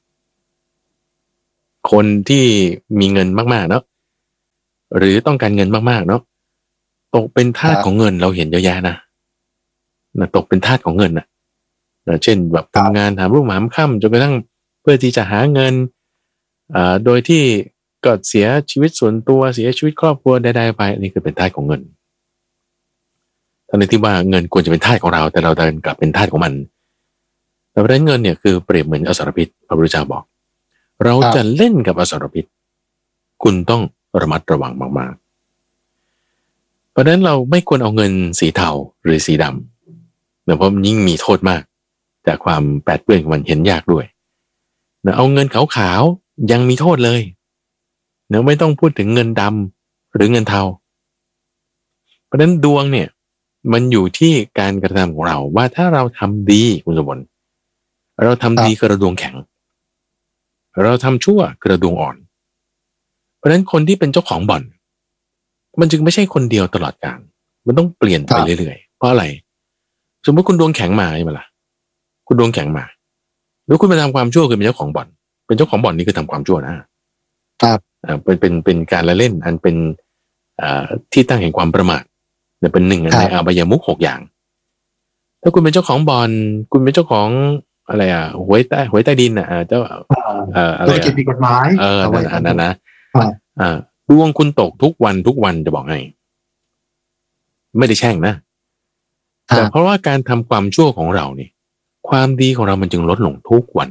คนที่มีเงินมากๆเนาะหรือต้องการเงินมากๆเนาะตกเป็นทาสของเงินเราเห็นเยอะแยะนะตกเป็นทาสของเงินนะเช่นแบบทำงานหามรุ่งหามค่ำจนกระทั่งเพื่อที่จะหาเงินโดยที่ก็เสียชีวิตส่วนตัวเสียชีวิตครอบครัวใดๆไปนี่คือเป็นทาสของเงินทั้งที่ว่าเงินควรจะเป็นทาสของเราแต่เราดันกลับเป็นทาสของมันแต่เพราะฉะนั้นเงินเนี่ยคือเปรียบเหมือนอสรพิษพระพุทธเจ้าบอกเราจะเล่นกับอสรพิษคุณต้องระมัดระวังมากๆเพราะฉะนั้นเราไม่ควรเอาเงินสีเทาหรือสีดำเพราะมันยิ่งมีโทษมากจากความแปดเปื้อนของมันเห็นยากด้วยเอาเงินขาวๆยังมีโทษเลยไม่ต้องพูดถึงเงินดำหรือเงินเทาเพราะฉะนั้นดวงเนี่ยมันอยู่ที่การกระทำของเราว่าถ้าเราทำดีคุณสมบัติเราทำดีกระดวงแข็งเราทำชั่วกระดวงอ่อนเพราะฉะนั้นคนที่เป็นเจ้าของบ่อนมันจึงไม่ใช่คนเดียวตลอดกาลมันต้องเปลี่ยนไปเรื่อยๆเพราะอะไรสมมติคุณดวงแข็งมาใช่ไหมล่ะคุณดวงแข็งมาแล้วคุณไปทำความชั่วคือเป็นเจ้าของบ่อนเป็นเจ้าของบ่อนนี่คือทำความชั่วนะครับเป็นการละเล่นอันเป็นที่ตั้งแห่งความประมาทเป็นหนึ่งในอบายมุข6อย่างถ้าคุณเป็นเจ้าของบ่อนคุณเป็นเจ้าของอะไรหวยใต้ดินเจ้าอะไรธุรกิจผิดกฎหมายนั่นนะดวงคุณตกทุกวันจะบอกให้ไม่ได้แช่งนะแต่เพราะว่าการทำความชั่วของเราเนี่ยความดีของเรามันจึงลดลงทุกวัน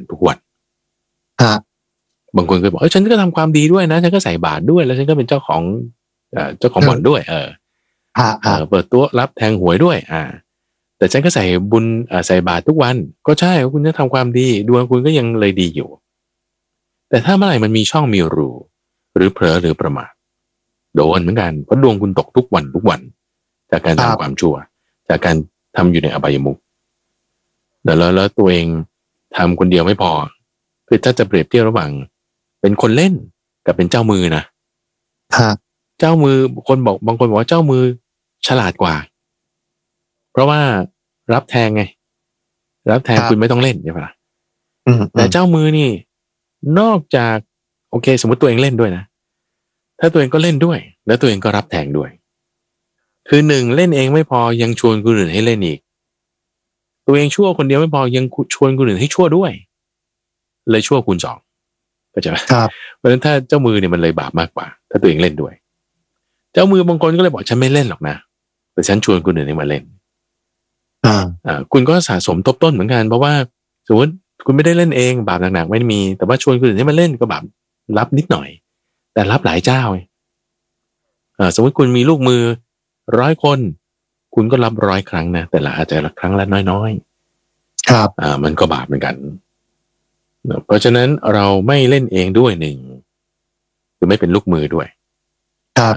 บางคนก็บอกฉันก็ทำความดีด้วยนะฉันก็ใส่บาตรด้วยแล้วฉันก็เป็นเจ้าของบ่อนด้วยเปิดตัวรับแทงหวยด้วยแต่ฉันก็ใส่บุญใส่บาตรทุกวันก็ใช่คุณจะทำความดีดวงคุณก็ยังเลยดีอยู่แต่ถ้าเมื่อไหร่มันมีช่องมีรูหรือเผลอหรือประมาทโดนเหมือนกันเพราะดวงคุณตกทุกวันจากการทำความชั่วจากการทำอยู่ในอบายมุขแล้วตัวเองทำคนเดียวไม่พอคือถ้าจะเปรียบเทียบระหว่างเป็นคนเล่นกับเป็นเจ้ามือนะเจ้ามือบางคนบอกว่าเจ้ามือฉลาดกว่าเพราะว่ารับแทงไงรับแทงคุณไม่ต้องเล่นใช่ปะแต่เจ้ามือนี่นอกจากโอเคสมมติตัวเองเล่นด้วยนะถ้าตัวเองก็เล่นด้วยแล้วตัวเองก็รับแทงด้วยคือหนึ่งเล่นเองไม่พอยังชวนคนอื่นให้เล่นอีกตัวเองชั่วคนเดียวไม่พอยังชวนคนอื่นให้ชั่วด้วยเลยชั่วคูณ 2ก็จะเพราะฉะนั้นถ้าเจ้ามือเนี่ยมันเลยบาปมากกว่าถ้าตัวเองเล่นด้วยเจ้ามือบางคนก็เลยบอกฉันไม่เล่นหรอกนะแต่ฉันชวนคนอื่นให้มาเล่นคุณก็สะสมทบต้นเหมือนกันเพราะว่าสมมติคุณไม่ได้เล่นเองบาปหนักๆไม่มีแต่ว่าชวนคนอื่นให้มาเล่นก็บาปรับนิดหน่อยแต่รับหลายเจ้าสมมติคุณมีลูกมือ100 คนคุณก็รับ100 ครั้งนะแต่ละอาจจะครั้งละน้อยๆครับมันก็บาปเหมือนกันเพราะฉะนั้นเราไม่เล่นเองด้วยหนึ่งคือไม่เป็นลูกมือด้วยครับ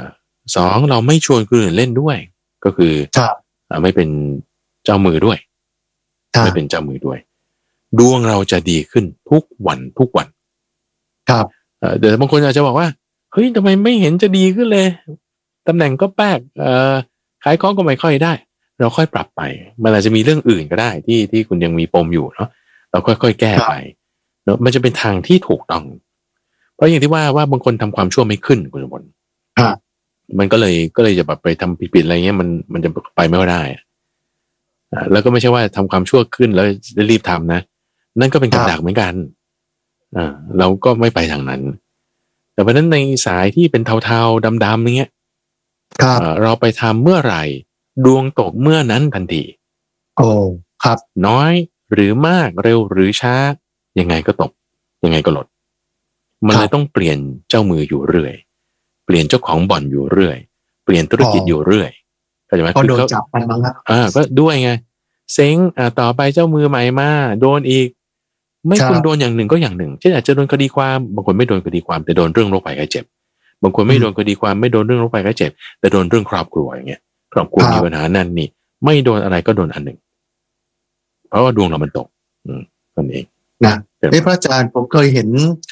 2เราไม่ชวนคนอื่นเล่นด้วยก็คือไม่เป็นเจ้ามือด้วยไม่เป็นเจ้ามือด้วยดวงเราจะดีขึ้นทุกวันครับเดี๋ยวบางคนอาจจะบอกว่าเฮ้ยทำไมไม่เห็นจะดีขึ้นเลยตำแหน่งก็แป๊กขายของก็ไม่ค่อยได้เราค่อยปรับไปมันอาจจะมีเรื่องอื่นก็ได้ที่คุณยังมีปมอยู่เนาะเราค่อยๆแก้ไปเนาะมันจะเป็นทางที่ถูกต้องเพราะอย่างที่ว่าบางคนทำความชั่วไม่ขึ้นคุณสมบัติมันก็เลยจะแบบไปทำผิดๆอะไรเงี้ยมันจะไปไม่ได้แล้วก็ไม่ใช่ว่าทำความชั่วขึ้นแล้วรีบทำนะนั่นก็เป็นกับดักเหมือนกันเราก็ไม่ไปทางนั้นแต่เพราะนั้นในสายที่เป็นเทาๆดำๆอย่างเงี้ยเราไปทำเมื่อไหร่ดวงตกเมื่อนั้นทันทีโอ้ครับน้อยหรือมากเร็วหรือช้ายังไงก็ตกยังไงก็หลดมันเลยต้องเปลี่ยนเจ้ามืออยู่เรื่อยเปลี่ยนเจ้าของบ่อนอยู่เรื่อยเปลี่ยนธุรกิจอยู่เรื่อยเข้าใจไหมก็โดนจับไปมั้งครับก็ด้วยไงเซ้งต่อไปเจ้ามือใหม่มาโดนอีกไม่คุณโดนอย่างหนึ่งก็อย่างหนึ่งเช่นอาจจะโดนคดีความบางคนไม่โดนคดีความแต่โดนเรื่องโรคภัยไข้เจ็บบางคนไม่โดนคดีความไม่โดนเรื่องโรคภัยไข้เจ็บแต่โดนเรื่องครอบครัวอย่างเงี้ยครอบครัวมีปัญหานั่นนี่ไม่โดนอะไรก็โดนอันหนึ่งเพราะว่าดวงเรามันตกนั่นเองนะพระอาจารย์ผมเคยเห็น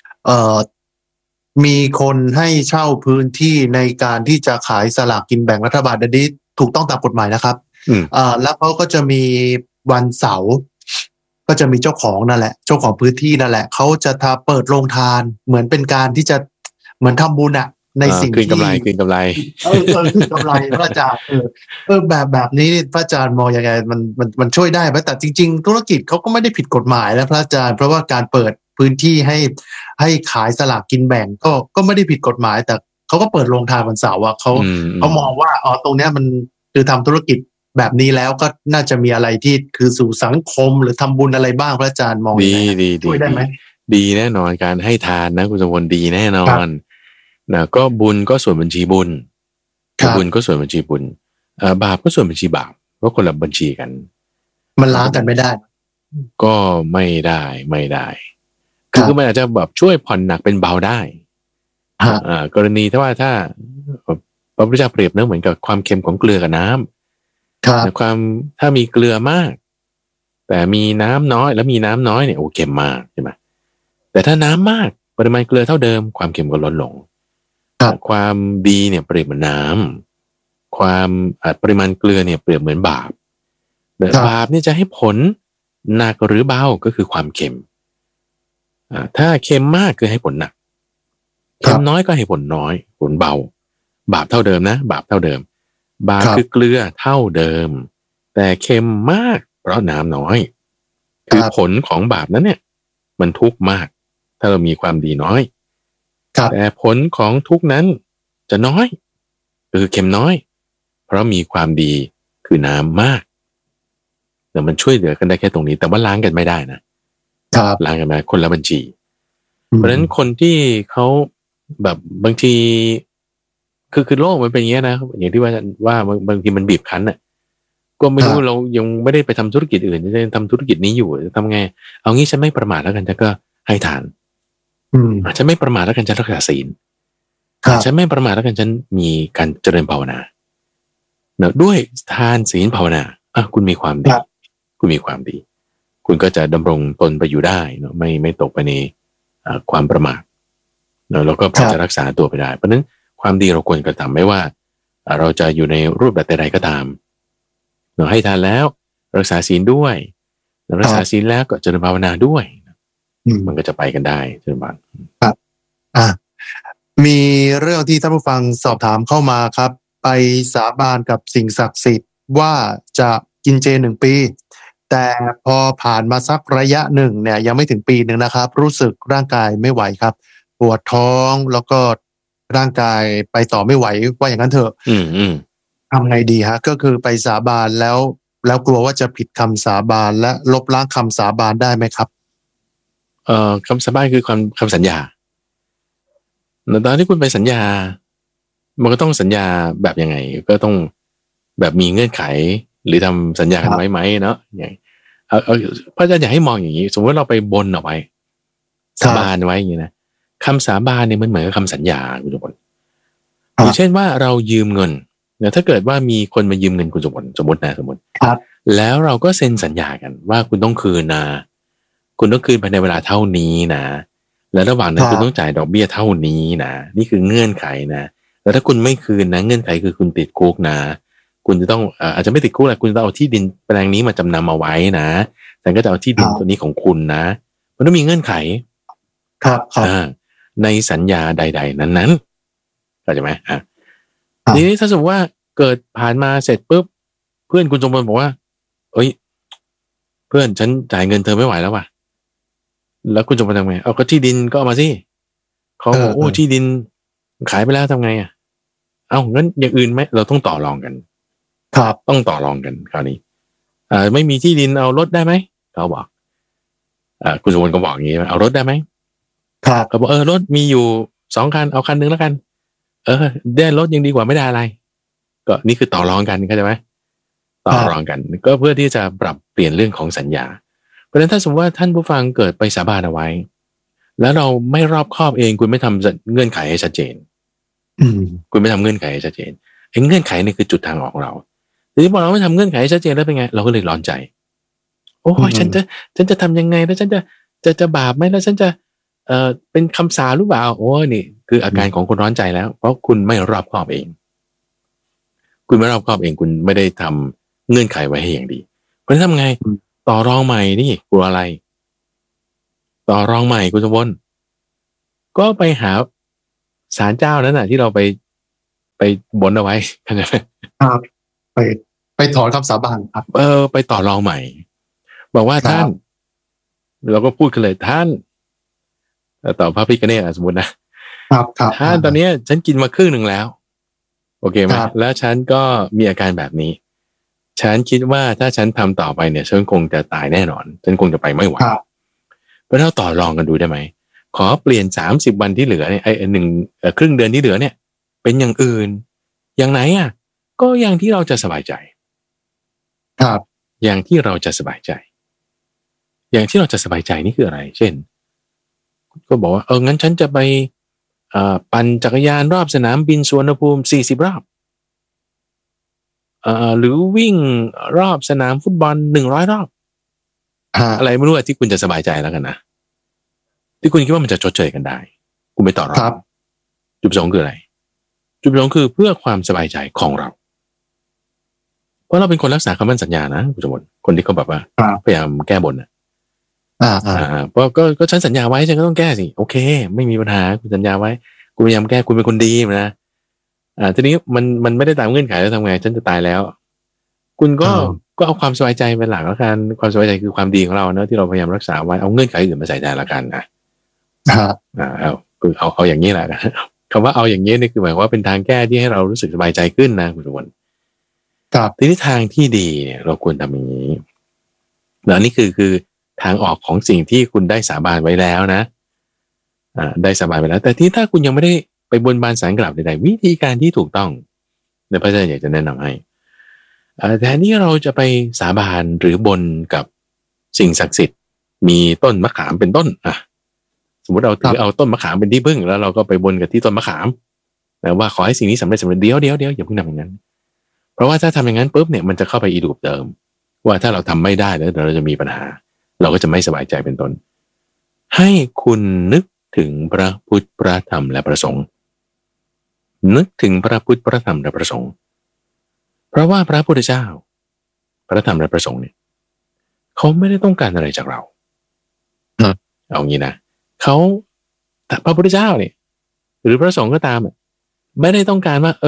มีคนให้เช่าพื้นที่ในการที่จะขายสลากกินแบ่งรัฐบาลอันนี้ถูกต้องตามกฎหมายนะครับแล้วเขาก็จะมีวันเสาร์ก็จะมีเจ้าของนั่นแหละเจ้าของพื้นที่นั่นแหละเขาจะเปิดโรงทานเหมือนเป็นการที่จะเหมือนทำบุญอะในสิ่งที่คืนกำไรคืนกำไรคืนกำไรพระอาจารย์แบบนี้พระอาจารย์มองยังไงมันช่วยได้ไหมแต่จริงๆธุรกิจเขาก็ไม่ได้ผิดกฎหมายแล้วพระอาจารย์เพราะว่าการเปิดพื้นที่ให้ขายสลากกินแบ่งก็ไม่ได้ผิดกฎหมายแต่เขาก็เปิดโรงทานวันเสาร์เขามองว่าตรงเนี้ยมันคือทำธุรกิจแบบนี้แล้วก็น่าจะมีอะไรที่คือสู่สังคมหรือทำบุญอะไรบ้างพระอาจารย์มองยังไงช่วยได้ไหมดีแน่นอนการให้ทานนะคุณสมพลดีแน่นอนนะก็บุญก็ส่วนบัญชีบุญบุญก็ส่วนบัญชีบุญบาปก็ส่วนบัญชีบาปก็คนละบัญชีกันมันล้างกันไม่ได้ก็ไม่ได้คือมันอาจจะแบบช่วยผ่อนหนักเป็นเบาได้กรณีถ้าพระพุทธเจ้าเปรียบเนื้อเหมือนกับความเค็มของเกลือกับน้ำความถ้ามีเกลือมากแต่มีน้ำน้อยแล้วมีน้ำน้อยเนี่ยโอ้เค็มมากใช่ไหมแต่ถ้าน้ำมากปริมาณเกลือเท่าเดิมความเค็มก็ลดลงความดีเนี่ยเปรียบเหมือนน้ำความปริมาณเกลือเนี่ยเปรียบเหมือนบาปบาปเนี่ยจะให้ผลหนักหรือเบาก็คือความเค็มถ้าเค็มมากคือให้ผลหนักเค็มน้อยก็ให้ผลน้อยผลเบาบาปเท่าเดิมนะบาปเท่าเดิมบาปคือเกลือเท่าเดิมแต่เค็มมากเพราะน้ำน้อยคือผลของบาปนั้นเนี่ยมันทุกข์มากถ้าเรามีความดีน้อยแต่ผลของทุกข์นั้นจะน้อยคือเค็มน้อยเพราะมีความดีคือน้ำมากแต่มันช่วยเหลือกันได้แค่ตรงนี้แต่ว่าล้างกันไม่ได้นะล้างกันไม่ได้คนละบัญชีเพราะฉะนั้นคนที่เขาแบบบางทีคือโลกมันเป็นอย่างนี้นะอย่างที่ว่าบางทีมันบีบคั้นอ่ะก็ไม่รู้เรายังไม่ได้ไปทำธุรกิจอื่นจะทำธุรกิจนี้อยู่จะทำไงเอางี้ฉันไม่ประมาทแล้วกันฉันก็ให้ทานฉันไม่ประมาทแล้วกันฉันรักษาศีลฉันไม่ประมาทแล้วกันฉันมีการเจริญภาวนาเนอะด้วยทานศีลภาวนาคุณมีความดีคุณมีความดีคุณก็จะดำรงตนไปอยู่ได้เนอะไม่ตกไปในความประมาทเนอะแล้วก็พอจะรักษาตัวไปได้เพราะฉะนั้นความดีเราควรกระทำไม่ว่าเราจะอยู่ในรูปแบบใดๆก็ตามเราให้ทานแล้วรักษาศีลด้วยรักษาศีลแล้วก็เจริญภาวนาด้วยมันก็จะไปกันได้เจริญบานครับมีเรื่องที่ท่านผู้ฟังสอบถามเข้ามาครับไปสาบานกับสิ่งศักดิ์สิทธิ์ว่าจะกินเจ1 ปีแต่พอผ่านมาสักระยะหนึ่งเนี่ยยังไม่ถึงปีหนึ่งนะครับรู้สึกร่างกายไม่ไหวครับปวดท้องแล้วก็ร่างกายไปต่อไม่ไหวว่าอย่างนั้นเถอะทำไงดีฮะก็คือไปสาบานแล้วกลัวว่าจะผิดคำสาบานและลบล้างคำสาบานได้ไหมครับคำสาบานคือคำสัญญาตอนที่คุณไปสัญญามันก็ต้องสัญญาแบบยังไงก็ต้องแบบมีเงื่อนไขหรือทำสัญญากันไว้ไหมเนาะอย่างพระอาจารย์อยากให้มองอย่างนี้สมมติเราไปบนเอาไว้สาบานไว้อย่างนี้นะคำสาบานเนี่ยมันเหมือนกับคำสัญญาคุณสมบัติอย่างเช่นว่าเรายืมเงินเนี่ยถ้าเกิดว่ามีคนมายืมเงินคุณสมมติแล้วเราก็เซ็นสัญญากันว่าคุณต้องคืนนะคุณต้องคืนภายในเวลาเท่านี้นะและระหว่างนั้นคุณต้องจ่ายดอกเบี้ยเท่านี้นะนี่คือเงื่อนไขนะแล้วถ้าคุณไม่คืนนะเงื่อนไขคือคุณติดคุกนะคุณจะต้องอาจจะไม่ติดคุกแหละคุณจะเอาที่ดินแปลงนี้มาจำนำเอาไว้นะแต่ก็จะเอาที่ดินตัวนี้ของคุณนะมันต้องมีเงื่อนไขครับในสัญญาใดๆนั้นเข้าใจไหมทีนี้ถ้าสมมติว่าเกิดผ่านมาเสร็จปุ๊บเพื่อนคุณจงพลบอกว่าเอ้ยเพื่อนฉันจ่ายเงินเธอไม่ไหวแล้วว่ะแล้วคุณจงพลทำไงเอาก็ที่ดินก็เอามาสิเขาบอกโอ้ที่ดินขายไปแล้วทำไงเอางั้นอย่างอื่นไหมเราต้องต่อรองกันครับต้องต่อรองกันคราวนี้ไม่มีที่ดินเอารถได้ไหมเขาบอกคุณจงพลก็บอกอย่างนี้เอารถได้ไหมครับเขาบอกรถมีอยู่2 คันเอาคันนึงแล้วกันได้รถยังดีกว่าไม่ได้อะไรก็นี่คือต่อรองกันเข้าใจไหมต่อรองกันก็เพื่อที่จะปรับเปลี่ยนเรื่องของสัญญาเพราะฉะนั้นถ้าสมมติว่าท่านผู้ฟังเกิดไปสาบานเอาไว้แล้วเราไม่รอบคอบเองคุณไม่ทำเงื่อนไขให้ชัดเจนคุณไม่ทำเงื่อนไขให้ชัดเจนไอ้เงื่อนไขนี่คือจุดทางออกเราทีนี้พอเราไม่ทำเงื่อนไขให้ชัดเจนแล้วเป็นไงเราก็เลยร้อนใจโอ้ยฉันจะทำยังไงแล้วฉันจะบาปไหมแล้วฉันจะเป็นคำสาหรือเปล่าโอ้นี่คืออาการของคนร้อนใจแล้วเพราะคุณไม่รอบคอบเองคุณไม่รอบคอบเองคุณไม่ได้ทำเงื่อนไขไว้ให้อย่างดีเพราะฉะนั้นทำไงต่อรองใหม่นี่กลัวอะไรต่อรองใหม่คุณสมบัติก็ไปหาศาลเจ้านั้นน่ะที่เราไปบนเอาไว้เข้าใจไหมครับไปถอนคำสาบานครับไปต่อรองใหม่บอกว่าท่านเราก็พูดกันเลยท่านต่อพระพิฆเนศสมมตินะครับท่านตอนนี้ฉันกินมาครึ่งหนึ่งแล้วโอเคไหมแล้วฉันก็มีอาการแบบนี้ฉันคิดว่าถ้าฉันทำต่อไปเนี่ยฉันคงจะตายแน่นอนฉันคงจะไปไม่ไหวเพราะเราต่อรองกันดูได้ไหมขอเปลี่ยน30 วันที่เหลือเนี่ยครึ่งเดือนที่เหลือเนี่ยเป็นอย่างอื่นอย่างไหนอ่ะก็อย่างที่เราจะสบายใจครับอย่างที่เราจะสบายใจอย่างที่เราจะสบายใจนี่คืออะไรเช่นก็บอกว่างั้นฉันจะไปปั่นจักรยานรอบสนามบินสุวรรณภูมิ40 รอบหรือวิ่งรอบสนามฟุตบอล100 รอบอะไรไม่รู้ที่คุณจะสบายใจแล้วกันนะที่คุณคิดว่ามันจะชดเชยกันได้คุณไปต่อรองจุดประสงค์คืออะไรจุดประสงค์คือเพื่อความสบายใจของเราเพราะเราเป็นคนรักษาคำมั่นสัญญานะคุณสมบัติคนที่เขาแบบว่าพยายามแก้บนเพราะก็ฉันสัญญาไว้ฉันก็ต้องแก้สิโอเคไม่มีปัญหาคุณสัญญาไว้คุณพยายามแก้คุณเป็นคนดีนะทีนี้มันไม่ได้ตามเงื่อนไขแล้วทำไงฉันจะตายแล้วคุณก็เอาความสบายใจเป็นหลักแล้วกันความสบายใจคือความดีของเราเนอะที่เราพยายามรักษาไว้เอาเงื่อนไขอื่นมาใส่ใจแล้วกันนะเอาอย่างนี้แหละคำว่าเอาอย่างนี้นี่คือหมายว่าเป็นทางแก้ที่ให้เรารู้สึกสบายใจขึ้นนะคุณทุกคนทีนี้ทางที่ดีเนี่ยเราควรทำอย่างนี้แล้วนี่คือทางออกของสิ่งที่คุณได้สาบานไว้แล้วนะได้สาบานไว้แล้วแต่ที่ถ้าคุณยังไม่ได้ไปบนบานศาลกล่าวใดๆวิธีการที่ถูกต้องในพระอาจารย์อยากจะแนะนำให้แทนที่เราจะไปสาบานหรือบนกับสิ่งศักดิ์สิทธิ์มีต้นมะขามเป็นต้นสมมติเราถือเอาต้นมะขามเป็นที่พึ่งแล้วเราก็ไปบนกับที่ต้นมะขามแต่ว่าขอให้สิ่งนี้สำเร็จเดี๋ยวอย่าเพิ่งทำอย่างนั้นเพราะว่าถ้าทำอย่างนั้นปุ๊บเนี่ยมันจะเข้าไปอีลูปเดิมว่าถ้าเราทำไม่ได้แล้วเราจะมีปัญหาเราก็จะไม่สบายใจเป็นต้นให้คุณนึกถึงพระพุทธพระธรรมและพระสงฆ์นึกถึงพระพุทธพระธรรมและพระสงฆ์เพราะว่าพระพุทธเจ้าพระธรรมและพระสงฆ์เนี่ยเขาไม่ได้ต้องการอะไรจากเราเอางี้นะเขาพระพุทธเจ้าเนี่ยหรือพระสงฆ์ก็ตามไม่ได้ต้องการว่า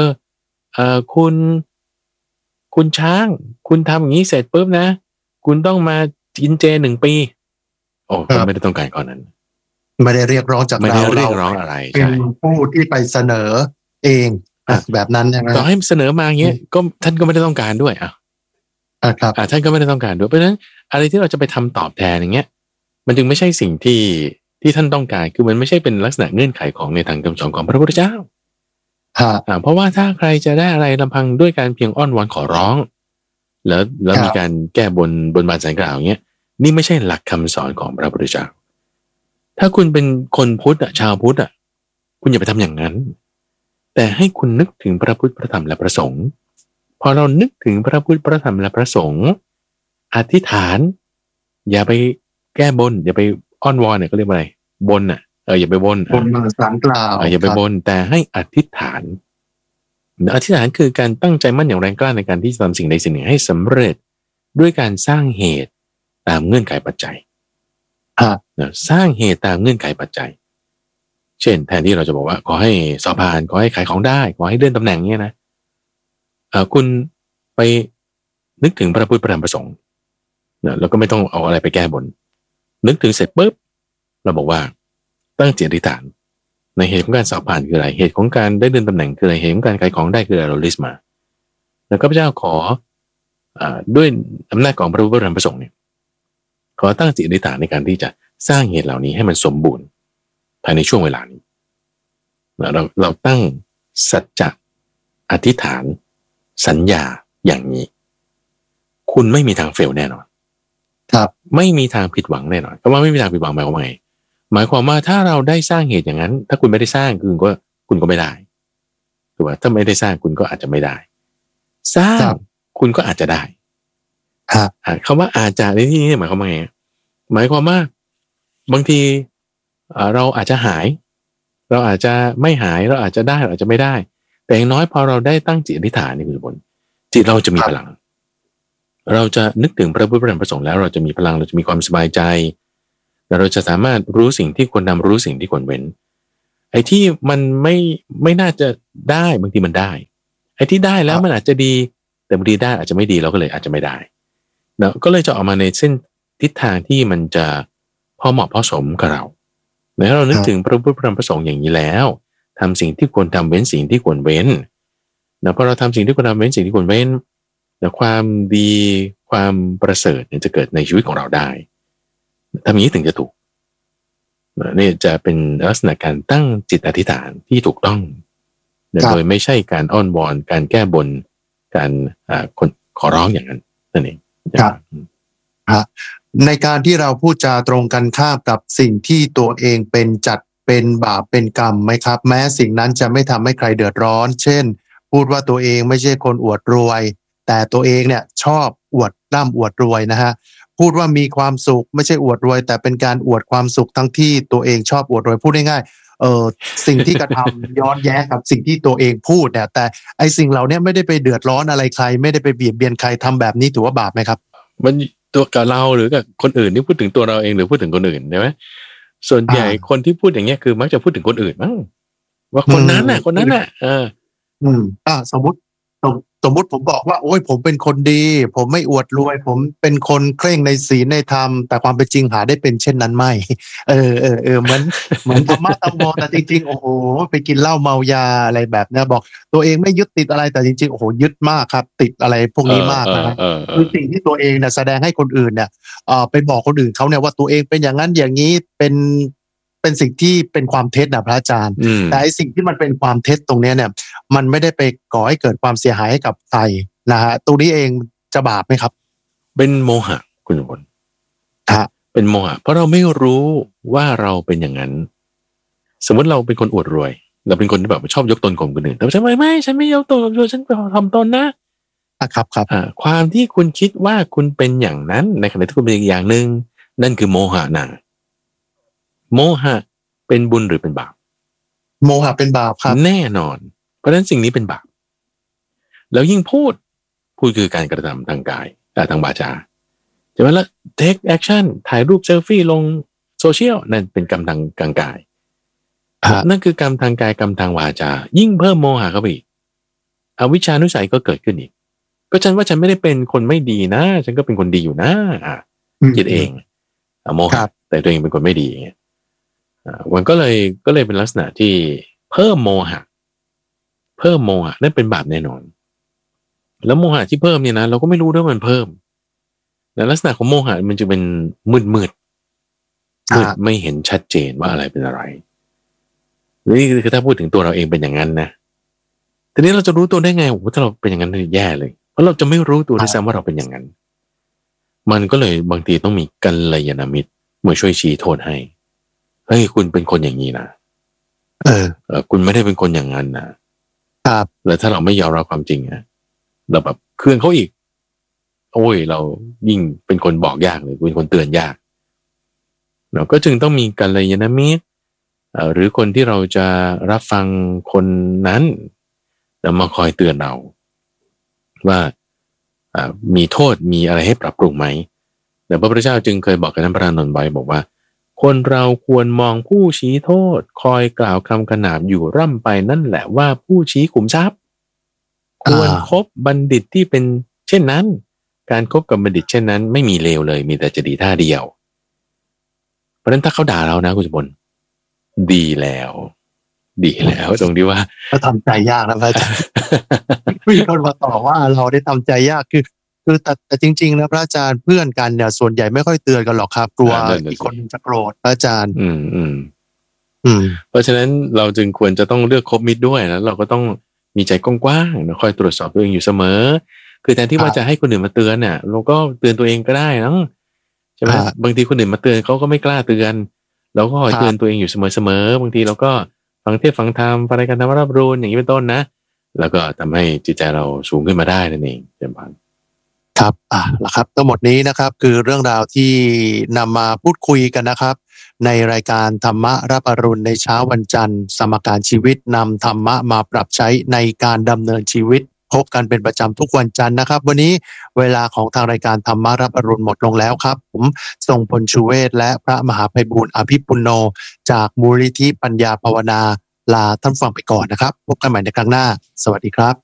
คุณช้างคุณทำอย่างนี้เสร็จปุ๊บนะคุณต้องมากินเจ1 ปีเขาไม่ได้ต้องการข้อนั้นไม่ได้เรียกร้องจากเราไม่ได้เรียกร้องอะไรเป็นผู้ที่ไปเสนอเองแบบนั้นใช่ไหมต่อให้เสนอมาอย่างเงี้ยก็ท่านก็ไม่ได้ต้องการด้วยครับท่านก็ไม่ได้ต้องการด้วยเพราะฉะนั้นอะไรที่เราจะไปทำตอบแทนอย่างเงี้ยมันจึงไม่ใช่สิ่งที่ท่านต้องการคือมันไม่ใช่เป็นลักษณะเงื่อนไขของในทางคำสอนของพระพุทธเจ้าเพราะว่าถ้าใครจะได้อะไรลำพังด้วยการเพียงอ้อนวอนขอร้องแล้วมีการแก้บนบานศาลกล่าวอย่างเงี้ยนี่ไม่ใช่หลักคำสอนของพระพุทธเจ้าถ้าคุณเป็นคนพุทธชาวพุทธคุณอย่าไปทำอย่างนั้นแต่ให้คุณนึกถึงพระพุทธพระธรรมและพระสงฆ์พอเรานึกถึงพระพุทธพระธรรมและพระสงฆ์อธิษฐานอย่าไปแก้บนอย่าไปอ้อนวอนเนี่ยก็เรียกว่าอะไรบนอย่าไปบนมาศาลกล่าวอย่าไปบนแต่ให้อธิษฐานอธิษฐานคือการตั้งใจมั่นอย่างแรงกล้าในการที่จะทำสิ่งใดสิ่งหนึ่งให้สำเร็จด้วยการสร้างเหตุตามเงื่อนไขปัจจัยสร้างเหตุตามเงื่อนไขปัจจัยเช่นแทนที่เราจะบอกว่าขอให้สอบผ่านขอให้ขายของได้ขอให้เลื่อนตำแหน่งเนี่ยนะคุณไปนึกถึงพระพุทธพระธรรมพระสงฆ์แล้วก็ไม่ต้องเอาอะไรไปแก้บนนึกถึงเสร็จปุ๊บเราบอกว่าตั้งจิตอธิษฐานในเหตุของการสอบผ่านคืออะไรเหตุของการได้เลื่อนตำแหน่งคืออะไรเหตุของการขายของได้คืออะไรเราลิสต์มาแล้วข้าพเจ้าขอด้วยอำนาจของพระพุทธพระธรรมพระสงฆ์เนี่ยขอตั้งจิตอธิษฐานในการที่จะสร้างเหตุเหล่านี้ให้มันสมบูรณ์ภายในช่วงเวลานี้เราตั้งสัจจะอธิษฐานสัญญาอย่างนี้คุณไม่มีทางเฟลแน่นอนครับไม่มีทางผิดหวังแน่นอนเพราะว่าไม่มีทางผิดหวังหมายความว่าไงหมายความว่าถ้าเราได้สร้างเหตุอย่างนั้นถ้าคุณไม่ได้สร้างคุณก็ไม่ได้ถูกป่ะถ้าไม่ได้สร้างคุณก็อาจจะไม่ได้สร้างคุณก็อาจจะได้คำว่าอาจจะในที่นี้หมายความว่าไงหมายความว่าบางทีเราอาจจะหายเราอาจจะไม่หายเราอาจจะได้เราอาจจะไม่ได้แต่อย่างน้อยพอเราได้ตั้งจิตอธิษฐานนี่คุณผลจิตเราจะมีพลังเราจะนึกถึงพระพุทธพระธรรมพระสงฆ์แล้วเราจะมีพลังเราจะมีความสบายใจและเราจะสามารถรู้สิ่งที่ควรทำรู้สิ่งที่ควรเว้นไอ้ที่มันไม่น่าจะได้บางทีมันได้ไอ้ที่ได้แล้วมันอาจจะดีแต่บางทีได้อาจจะไม่ดีเราก็เลยอาจจะไม่ได้เนาะก็เลยจะออกมาในเส้นทิศทางที่มันจะพอเหมาะพอสมกับเราเมื่อเรานึกถึงพระพุทธพระธรรมพระสงฆ์อย่างนี้แล้วทำสิ่งที่ควรทำเว้นสิ่งที่ควรเว้นนะพอเราทำสิ่งที่ควรทำเว้นสิ่งที่ควรเว้นแต่ความดีความประเสริฐเนี่ยจะเกิดในชีวิตของเราได้ทำอย่างนี้ถึงจะถูกนี่จะเป็นลักษณะการตั้งจิตอธิษฐานที่ถูกต้องโดยไม่ใช่การอ้อนวอนการแก้บนการคนขอร้องอย่างนั้นนั่นเองครับในการที่เราพูดจาตรงกันข้ามกับสิ่งที่ตัวเองเป็นจัดเป็นบาปเป็นกรรมไหมครับแม้สิ่งนั้นจะไม่ทำให้ใครเดือดร้อนเช่นพูดว่าตัวเองไม่ใช่คนอวดรวยแต่ตัวเองเนี่ยชอบอวดร่ำอวดรวยนะฮะพูดว่ามีความสุขไม่ใช่อวดรวยแต่เป็นการอวดความสุขทั้งที่ตัวเองชอบอวดรวยพูดง่ายๆสิ่งที่กระทำย้อนแย้งกับสิ่งที่ตัวเองพูดเนี่ยแต่ไอสิ่งเหล่านี้ไม่ได้ไปเดือดร้อนอะไรใครไม่ได้ไปเบียดเบียนใครทำแบบนี้ถือว่าบาปไหมครับมันตัวกับเราหรือกับคนอื่นที่พูดถึงตัวเราเองหรือพูดถึงคนอื่นใช่ไหมส่วนใหญ่คนที่พูดอย่างเงี้ยคือมักจะพูดถึงคนอื่นมั้งว่าคนนั้นน่ะสมมติผมบอกว่าโอ้ยผมเป็นคนดีผมไม่อวดรวยผมเป็นคนเคร่งในศีลในธรรมแต่ความเป็นจริงหาได้เป็นเช่นนั้นไม่เหมือนธรรมะธรรมโมแต่จริงๆโอ้โหไปกินเหล้าเมายาอะไรแบบนี้บอกตัวเองไม่ยึดติดอะไรแต่จริงๆโอ้โหยึดมากครับติดอะไรพวกนี้มากนะครับคือสิ่งที่ตัวเองเนี่ยแสดงให้คนอื่นเนี่ยไปบอกคนอื่นเขาเนี่ยว่าตัวเองเป็นอย่างนั้นอย่างนี้เป็นสิ่งที่เป็นความเท็จนะพระอาจารย์แต่ไอ้สิ่งที่มันเป็นความเท็จตรงนี้เนี่ยมันไม่ได้ไปก่อให้เกิดความเสียหายให้กับใครนะฮะตรงนี้เองจะบาปไหมครับเป็นโมหะคุณพลเป็นโมหะเพราะเราไม่รู้ว่าเราเป็นอย่างนั้นสมมติเราเป็นคนอวดรวยเราเป็นคนที่แบบชอบยกตนข่มคนอื่นแต่ฉันไม่ยกตนข่มคนอื่นฉันทำตนนะครับความที่คุณคิดว่าคุณเป็นอย่างนั้นในขณะที่คุณเป็นอีกอย่างหนึ่งนั่นคือโมหะนะโมหะเป็นบุญหรือเป็นบาปโมหะเป็นบาปครับแน่นอนเพราะฉะนั้นสิ่งนี้เป็นบาปแล้วยิ่งพูดคือการกระทำทางกายทางวาจาใช่ไหมล่ะ take action ถ่ายรูปเซลฟี่ลงโซเชียลนั่นเป็นกรรมทางกายนั่นคือกรรมทางกายกรรมทางวาจายิ่งเพิ่มโมหะเข้าไปอีกอวิชชานุสัยก็เกิดขึ้นอีกก็ฉันว่าฉันไม่ได้เป็นคนไม่ดีนะฉันก็เป็นคนดีอยู่นะคิดเองโมหะแต่ตัวเองเป็นคนไม่ดีมันก็เลยเป็นลักษณะที่เพิ่มโมหะนั่นเป็นบาปแน่นอนแล้วโมหะที่เพิ่มเนี่ยนะเราก็ไม่รู้ด้วยมันเพิ่มแต่ลักษณะของโมหะมันจะเป็นมืดไม่เห็นชัดเจนว่าอะไรเป็นอะไรนี่คือถ้าพูดถึงตัวเราเองเป็นอย่างนั้นนะทีนี้เราจะรู้ตัวได้ไงถ้าเราเป็นอย่างนั้นแย่เลยเพราะเราจะไม่รู้ตัวด้วยซ้ำว่าเราเป็นอย่างนั้นมันก็เลยบางทีต้องมีกัลยาณมิตรมาช่วยชี้โทษให้เฮ้ยคุณเป็นคนอย่างนี้นะคุณไม่ได้เป็นคนอย่างนั้นนะครับแล้วถ้าเราไม่ยอมรับความจริงเราแบบเครื่องเขาอีกโอ้ยเรายิ่งเป็นคนบอกยากเลยเป็นคนเตือนยากเราก็จึงต้องมีกัลยาณมิตรหรือคนที่เราจะรับฟังคนนั้นแล้วมาคอยเตือนเราว่ามีโทษมีอะไรให้ปรับปรุงไหมแต่พระพุทธเจ้าจึงเคยบอกกับท่านพระอานนท์ไว้บอกว่าคนเราควรมองผู้ชี้โทษคอยกล่าวคำขนานอยู่ร่ำไปนั่นแหละว่าผู้ชี้ขุมทรัพย์ควรคบบัณฑิตที่เป็นเช่นนั้นการคบกับบัณฑิตเช่นนั้นไม่มีเลวเลยมีแต่จะดีท่าเดียวเพราะฉะนั้นถ้าเขาด่าเรานะคุณสมบัติดีแล้วตรงที่ว่าก็ทำใจยากนะพระอาจารย์มีคนมาต่อว่าเราได้ทำใจยากคือแต่จริงๆนะพระอาจารย์เพื่อนกันเนี่ยส่วนใหญ่ไม่ค่อยเตือนกันหรอกครับกลัวอีกคนจะโกรธพระอาจารย์เพราะฉะนั้นเราจึงควรจะต้องเลือกคบมิตรด้วยนะเราก็ต้องมีใจกว้างๆคอยตรวจสอบตัวเองอยู่เสมอคือแทนที่ว่าจะให้คนอื่นมาเตือนเนี่ยเราก็เตือนตัวเองก็ได้นะใช่ไหมบางทีคนอื่นมาเตือนเขาก็ไม่กล้าเตือนเราก็คอยเตือนตัวเองอยู่เสมอๆบางทีเราก็ฟังเทศฟังธรรมฟังรายการธรรมรับรู้อย่างนี้เป็นต้นนะแล้วก็ทำให้จิตใจเราสูงขึ้นมาได้นั่นเองเช่นกันครับล่ะครับทั้งหมดนี้นะครับคือเรื่องราวที่นำมาพูดคุยกันนะครับในรายการธรรมะรับอรุณในเช้าวันจันทร์สมการชีวิตนำธรรมะมาปรับใช้ในการดำเนินชีวิตพบกันเป็นประจำทุกวันจันทร์นะครับวันนี้เวลาของทางรายการธรรมารับอรุณหมดลงแล้วครับผมทรงพลชูเวศและพระมหาไพบูลย์อภิปุณโญจากมูลนิธิปัญญาภาวนาลาท่านฟังไปก่อนนะครับพบกันใหม่ในครั้งหน้าสวัสดีครับ